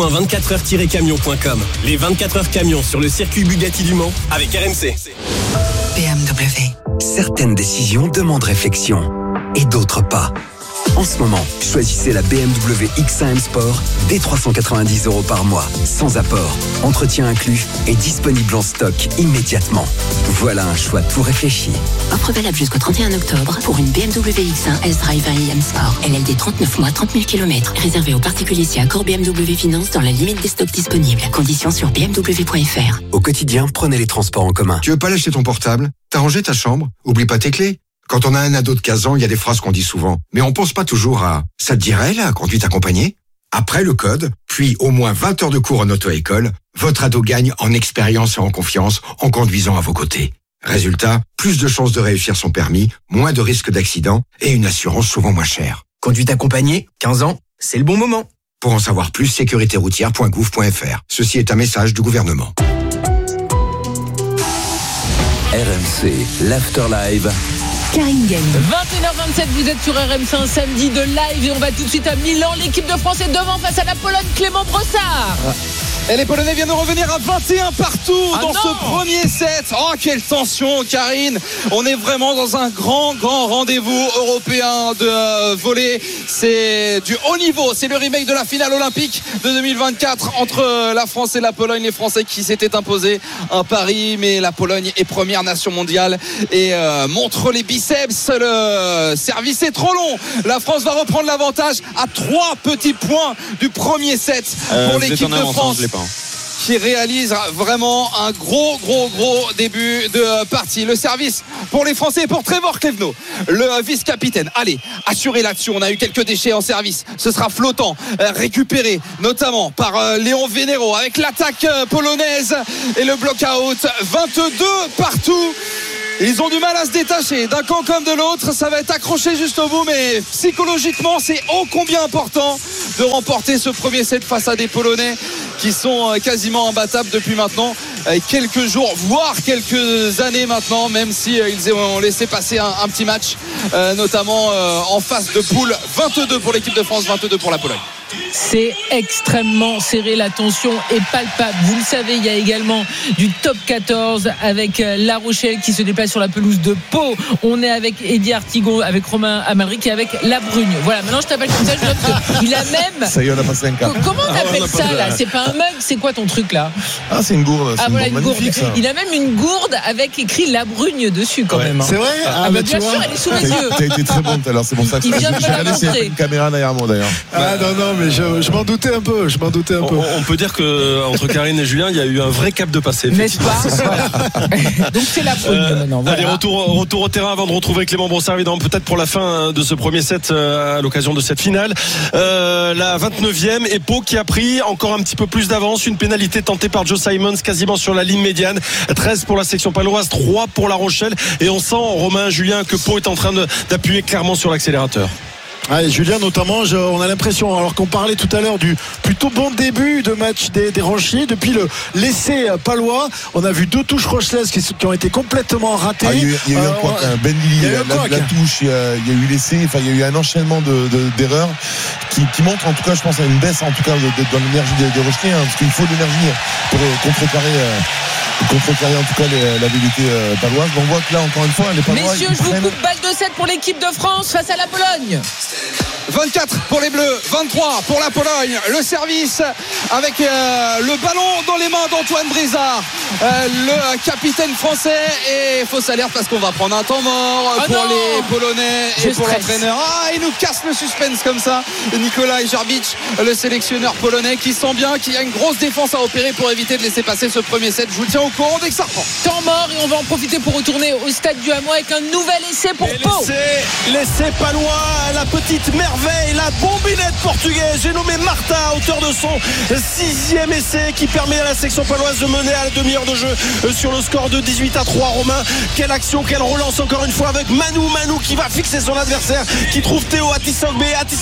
ticket.24heures-camion.com. Les 24 heures camions sur le circuit Bugatti du Mans avec RMC. BMW. Certaines décisions demandent réflexion et d'autres pas. En ce moment, choisissez la BMW X1 M Sport dès 390 € par mois, sans apport, entretien inclus et disponible en stock immédiatement. Voilà un choix tout réfléchi. Offre valable jusqu'au 31 octobre pour une BMW X1 S-Drive M Sport. LLD 39 mois, 30 000 km. Réservé aux particuliers si accord BMW Finance dans la limite des stocks disponibles. Conditions sur bmw.fr. Au quotidien, prenez les transports en commun. Tu veux pas lâcher ton portable? T'as rangé ta chambre? Oublie pas tes clés. Quand on a un ado de 15 ans, il y a des phrases qu'on dit souvent. Mais on pense pas toujours à « ça te dirait la conduite accompagnée ?» Après le code, puis au moins 20 heures de cours en auto-école, votre ado gagne en expérience et en confiance en conduisant à vos côtés. Résultat, plus de chances de réussir son permis, moins de risques d'accident et une assurance souvent moins chère. Conduite accompagnée, 15 ans, c'est le bon moment. Pour en savoir plus, sécuritéroutière.gouv.fr. Ceci est un message du gouvernement. RMC, l'After Live. Karine Galli. 21h27, vous êtes sur RMC, un samedi de live et on va tout de suite à Milan. L'équipe de France est devant face à la Pologne, Clément Brossard. Et les Polonais viennent de revenir à 21 partout dans ce premier set. Oh, quelle tension, Karine. On est vraiment dans un grand rendez-vous européen de volley. C'est du haut niveau. C'est le remake de la finale olympique de 2024 entre la France et la Pologne. Les Français qui s'étaient imposés un pari, mais la Pologne est première nation mondiale et montre les biceps. Le service est trop long. La France va reprendre l'avantage à 3 petits points du premier set pour l'équipe de France, qui réalise vraiment un gros début de partie. Le service pour les Français, pour Trevor Clevenot, le vice-capitaine. Allez, assurez l'action. On a eu quelques déchets en service. Ce sera flottant, récupéré notamment par Léon Vénéro avec l'attaque polonaise et le block-out. 22 partout. Ils ont du mal à se détacher d'un camp comme de l'autre. Ça va être accroché juste au bout, mais psychologiquement, c'est ô combien important de remporter ce premier set face à des Polonais qui sont quasiment imbattables depuis maintenant quelques jours, voire quelques années maintenant, même si ils ont laissé passer un petit match, notamment en phase de poule. 22 pour l'équipe de France, 22 pour la Pologne. C'est extrêmement serré, la tension est palpable. Vous le savez, il y a également du top 14 avec La Rochelle qui se déplace sur la pelouse de Pau. On est avec Eddie Artigon, avec Romain Amalric et avec La Brugne. Voilà, maintenant je t'appelle comme ça, je note qu'il a même. Ça y est, on a passé un cap. Comment on appelle ça là? C'est pas un mug, c'est quoi ton truc là? Ah, c'est une gourde. Ah voilà, une gourde. Magnifique, ça. Il a même une gourde avec écrit La Brugne dessus quand même. C'est vrai? Bah, bien sûr, elle est sous mes yeux. T'as été très bon tout à l'heure, c'est pour ça que Il vient de me j'ai la regardé s'il y avait montrer. une caméra derrière moi d'ailleurs. Ah non, mais je m'en doutais un peu. On peut dire que entre Karine et Julien, il y a eu un vrai cap de passé. N'est-ce pas? Voilà. Donc c'est La Brugne maintenant. Voilà. Allez, retour au terrain avant de retrouver Clément Brossard, évidemment, peut-être pour la fin de ce premier set à l'occasion de cette finale. La 29e, et Pau qui a pris encore un petit peu plus d'avance. Une pénalité tentée par Joe Simons quasiment sur la ligne médiane. 13 pour la section paloise, 3 pour La Rochelle. Et on sent, Romain, Julien, que Pau est en train d'appuyer clairement sur l'accélérateur. Ouais, Julien notamment, on a l'impression, alors qu'on parlait tout à l'heure du plutôt bon début de match des Ranchiers, depuis le l'essai palois, on a vu 2 touches rochelaises qui ont été complètement ratées. Il y a eu un couac, Ben Lilly, la touche, il y a eu l'essai, enfin il y a eu un enchaînement d'erreurs qui montre en tout cas, je pense, à une baisse en tout cas dans l'énergie des Rocheliers, parce qu'il faut de l'énergie pour contrecarrer en tout cas l'habilité paloise. On voit que là encore une fois les Palois. Messieurs, je vous coupe balle de 7 pour l'équipe de France face à la Pologne. 24 pour les Bleus, 23 pour la Pologne. Le service avec le ballon dans les mains d'Antoine Brizard, le capitaine français. Et fausse alerte parce qu'on va prendre un temps mort pour les Polonais et pour l'entraîneur. Ah, il nous casse le suspense comme ça. Nikolaj Jarbic, le sélectionneur polonais, qui sent bien qu'il y a une grosse défense à opérer pour éviter de laisser passer ce premier set. Je vous tiens au courant dès que ça reprend. Temps mort et on va en profiter pour retourner au stade du Hameau avec un nouvel essai pour Pau. L'essai palois, la petite merveille, la bombinette portugaise. J'ai nommé Marta à hauteur de son 6e essai qui permet à la section paloise de mener à la demi-heure de jeu sur le score de 18-3. Romain, quelle action, quelle relance encore une fois avec Manu qui va fixer son adversaire, qui trouve Théo Atisogbe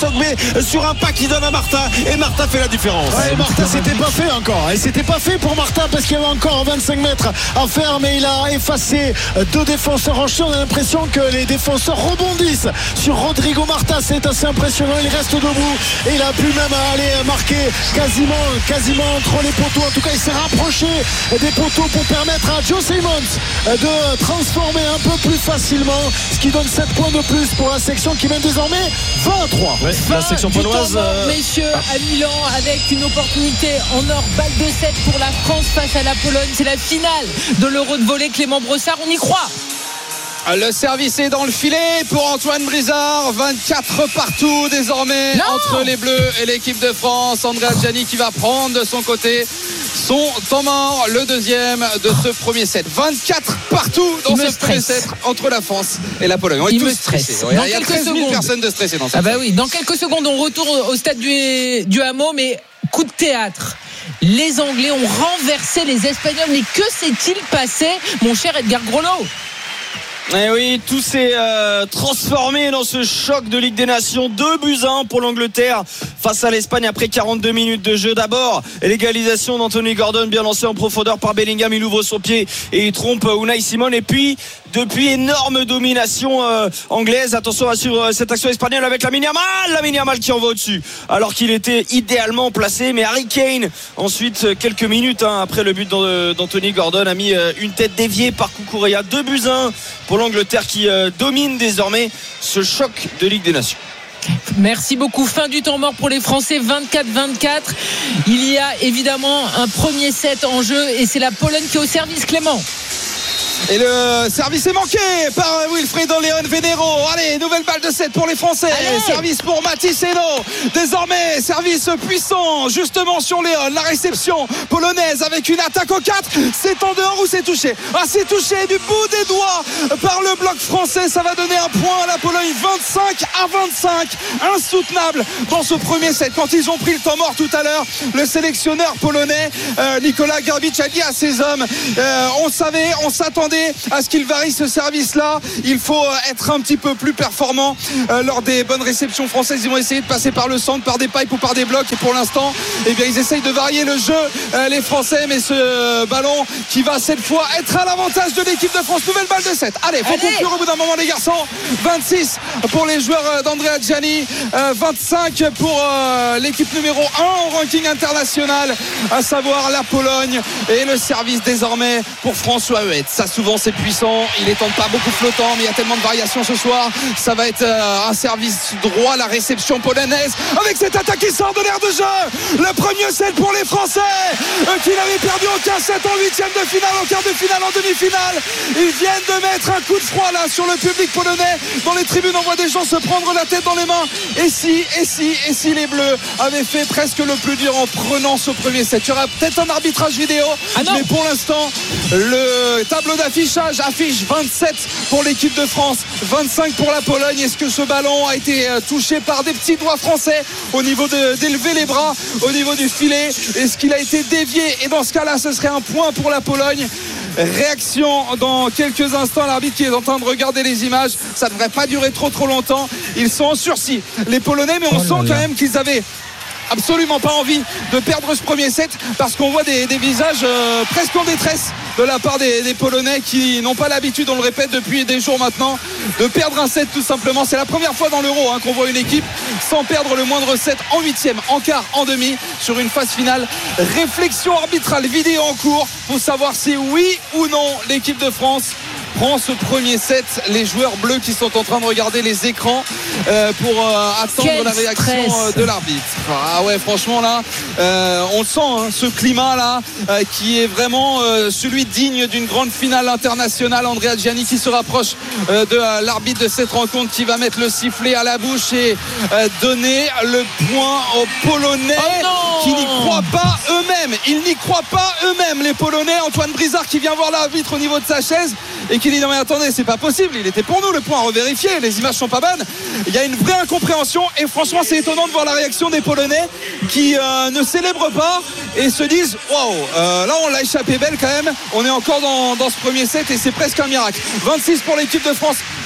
sur un pas qui donne à Marta, et Marta fait la différence. Ouais, Marta, c'était pas fait encore. Et c'était pas fait pour Marta parce qu'il y avait encore 25 mètres à faire, mais il a effacé 2 défenseurs en chien. On a l'impression que les défenseurs rebondissent sur Rodrigo Marta. C'est assez impressionnant. impressionnant. Il reste debout et il a pu même aller marquer quasiment entre les poteaux. En tout cas, il s'est rapproché des poteaux pour permettre à Joe Simons de transformer un peu plus facilement, ce qui donne 7 points de plus pour la section qui mène désormais 23. Ouais, la section polonaise, messieurs, à Milan, avec une opportunité en or, balle de 7 pour la France face à la Pologne. C'est la finale de l'Euro de volley. Clément Brossard, on y croit. Le service est dans le filet pour Antoine Brizard. 24 partout désormais entre les Bleus et l'équipe de France. Andrea Gianni qui va prendre de son côté son temps mort, le deuxième de ce premier set. 24 partout dans ce premier set entre la France et la Pologne. On est tous stressés. Il y a 13 000 personnes de stressées dans ce set. Oui, dans quelques secondes, on retourne au stade du Hameau, mais coup de théâtre. Les Anglais ont renversé les Espagnols. Mais que s'est-il passé, mon cher Edgar Grolot? Eh oui, tout s'est transformé dans ce choc de Ligue des Nations. 2-1 pour l'Angleterre face à l'Espagne après 42 minutes de jeu. D'abord, l'égalisation d'Anthony Gordon, bien lancé en profondeur par Bellingham. Il ouvre son pied et il trompe Unai Simon. Et puis, depuis, énorme domination anglaise. Attention à suivre cette action espagnole avec Lamine Yamal qui en va au-dessus alors qu'il était idéalement placé. Mais Harry Kane, ensuite, quelques minutes après le but d'Anthony Gordon, a mis une tête déviée par Cucurella. 2-1 pour l'Angleterre qui domine désormais ce choc de Ligue des Nations. Merci beaucoup. Fin du temps mort pour les Français, 24-24. Il y a évidemment un premier set en jeu et c'est la Pologne qui est au service, Clément. Et le service est manqué par Wilfredo Leon Venero. Allez, nouvelle balle de 7 pour les Français. Service pour Mathis Hainaut. Désormais, service puissant justement sur Leon. La réception polonaise avec une attaque au 4. C'est en dehors ou c'est touché? C'est touché du bout des doigts par le bloc français. Ça va donner un point à la Pologne. 25-25. Insoutenable dans ce premier set. Quand ils ont pris le temps mort tout à l'heure, le sélectionneur polonais Nikola Grbic a dit à ses hommes on s'attendait à ce qu'il varie ce service-là. Il faut être un petit peu plus performant lors des bonnes réceptions françaises. Ils vont essayer de passer par le centre, par des pipes ou par des blocs. Et pour l'instant, ils essayent de varier le jeu, les Français. Mais ce ballon qui va cette fois être à l'avantage de l'équipe de France. Nouvelle balle de 7. Allez, faut conclure au bout d'un moment, les garçons. 26 pour les joueurs d'Andrea Gianni, 25 pour l'équipe numéro 1 au ranking international, à savoir la Pologne. Et le service désormais pour François Huet. Ça souvent c'est puissant, il est pas beaucoup flottant, mais il y a tellement de variations ce soir. Ça va être un service droit, la réception polonaise avec cette attaque qui sort de l'air de jeu. Le premier set pour les Français qui n'avaient perdu aucun set en huitième de finale, en quart de finale, en demi-finale. Ils viennent de mettre un coup de froid là sur le public polonais. Dans les tribunes, on voit des gens se prendre la tête dans les mains. Et si les Bleus avaient fait presque le plus dur en prenant ce premier set? Il y aura peut-être un arbitrage vidéo, mais pour l'instant le tableau d'affichage affiche 27 pour l'équipe de France, 25 pour la Pologne. Est-ce que ce ballon a été touché par des petits doigts français au niveau d'élever les bras au niveau du filet? Est-ce qu'il a été dévié? Et dans ce cas-là, ce serait un point pour la Pologne. Réaction dans quelques instants. L'arbitre qui est en train de regarder les images. Ça ne devrait pas durer trop longtemps. Ils sont en sursis, les Polonais, mais on sent quand même qu'ils avaient absolument pas envie de perdre ce premier set, parce qu'on voit des visages presque en détresse de la part des Polonais qui n'ont pas l'habitude, on le répète depuis des jours maintenant, de perdre un set tout simplement. C'est la première fois dans l'Euro qu'on voit une équipe sans perdre le moindre set en huitième, en quart, en demi, sur une phase finale. Réflexion arbitrale vidéo en cours pour savoir si oui ou non l'équipe de France prend ce premier set. Les joueurs bleus qui sont en train de regarder les écrans pour attendre la réaction de l'arbitre. Ah ouais, franchement là on le sent, ce climat là qui est vraiment celui digne d'une grande finale internationale. Andrea Gianni qui se rapproche de l'arbitre de cette rencontre, qui va mettre le sifflet à la bouche et donner le point aux Polonais qui n'y croient pas eux-mêmes. Ils n'y croient pas eux-mêmes, les Polonais. Antoine Brizard qui vient voir l'arbitre au niveau de sa chaise et qui dit non mais attendez, c'est pas possible, il était pour nous le point, à revérifier, les images sont pas bonnes. Il y a une vraie incompréhension et franchement c'est étonnant de voir la réaction des Polonais qui ne célèbrent pas et se disent waouh, là on l'a échappé belle quand même. On est encore dans ce premier set et c'est presque un miracle. 26 pour l'équipe de France,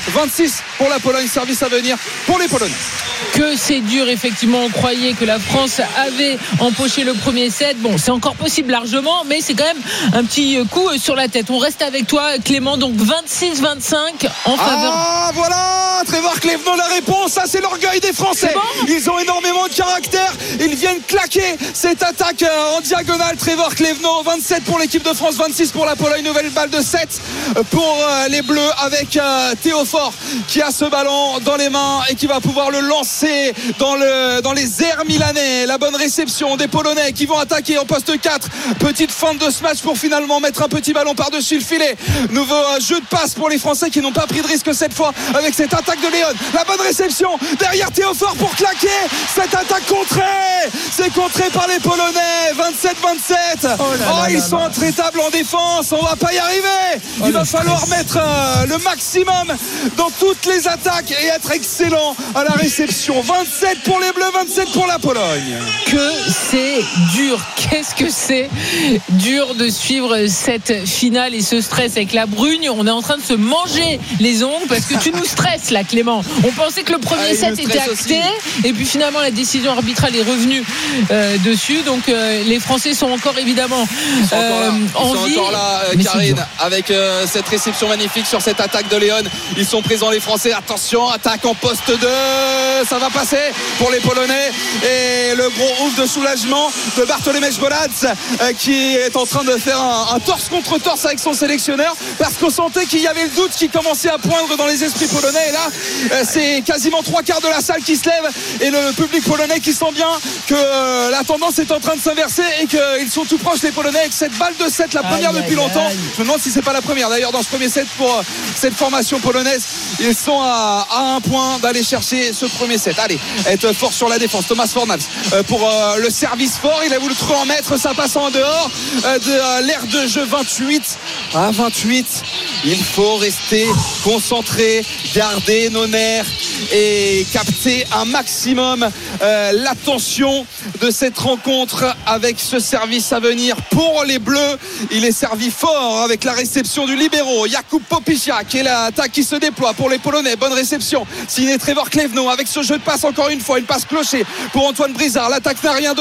26 pour la Pologne. Service à venir pour les Polonais. Que c'est dur, effectivement. On croyait que la France avait empoché le premier set. Bon, c'est encore possible largement, mais c'est quand même un petit coup sur la tête. On reste avec toi, Clément. Donc 26-25 en faveur. Ah voilà, Trevor Clevenot, la réponse. Ça, c'est l'orgueil des Français. Ils ont énormément de caractère. Ils viennent claquer cette attaque en diagonale. Trevor Clevenot, 27 pour l'équipe de France, 26 pour la Pologne. Nouvelle balle de 7 pour les Bleus avec Théophore qui a ce ballon dans les mains et qui va pouvoir le lancer dans les airs milanais. La bonne réception des Polonais qui vont attaquer en poste 4. Petite feinte de ce match pour finalement mettre un petit ballon par-dessus le filet. Nouveau jeu de passe pour les Français qui n'ont pas pris de risque cette fois avec cette attaque de Léon. La bonne réception derrière Théophore pour claquer cette attaque contrée. C'est contré par les Polonais. 27-27. Ils sont intraitables en défense. On va pas y arriver. Il va falloir mettre le maximum dans toutes les attaques et être excellent à la réception. 27 pour les Bleus, 27 pour la Pologne. Que c'est dur. Qu'est-ce que c'est dur de suivre cette finale et ce stress avec la Brugne. On est en train de se manger les ongles parce que tu nous stresses là, Clément. On pensait que le premier set était acté et puis finalement la décision arbitrale est revenue dessus. Donc les Français sont encore évidemment en vie. Ils sont encore là, Karine, avec cette réception magnifique sur cette attaque de Léon. Ils sont présents les Français. Attention, attaque en poste 2. Ça va passer pour les Polonais et le gros ouf de soulagement de Bartłomiej Bolac qui est en train de faire un torse contre torse avec son sélectionneur parce qu'on sentait qu'il y avait le doute qui commençait à poindre dans les esprits polonais et là c'est quasiment 3/4 de la salle qui se lève et le public polonais qui sent bien que la tendance est en train de s'inverser et qu'ils sont tout proches les Polonais avec cette balle de 7, la première depuis longtemps. Je me demande si c'est pas la première d'ailleurs dans ce premier set pour cette formation polonaise. Ils sont à un point d'aller chercher ce premier set. Allez, être fort sur la défense. Thomas Fornals pour le service fort. Il a voulu trop en mettre, ça passe en dehors de l'aire de jeu. 28 à 28. Il faut rester concentré, garder nos nerfs et capter un maximum l'attention de cette rencontre avec ce service à venir pour les Bleus. Il est servi fort avec la réception du libéro Jakub Popiciak et l'attaque qui se déploie pour les Polonais. Bonne réception signé Trevor Clevenot avec ce jeu de passe encore une fois, une passe clochée pour Antoine Brizard. L'attaque n'a rien donné.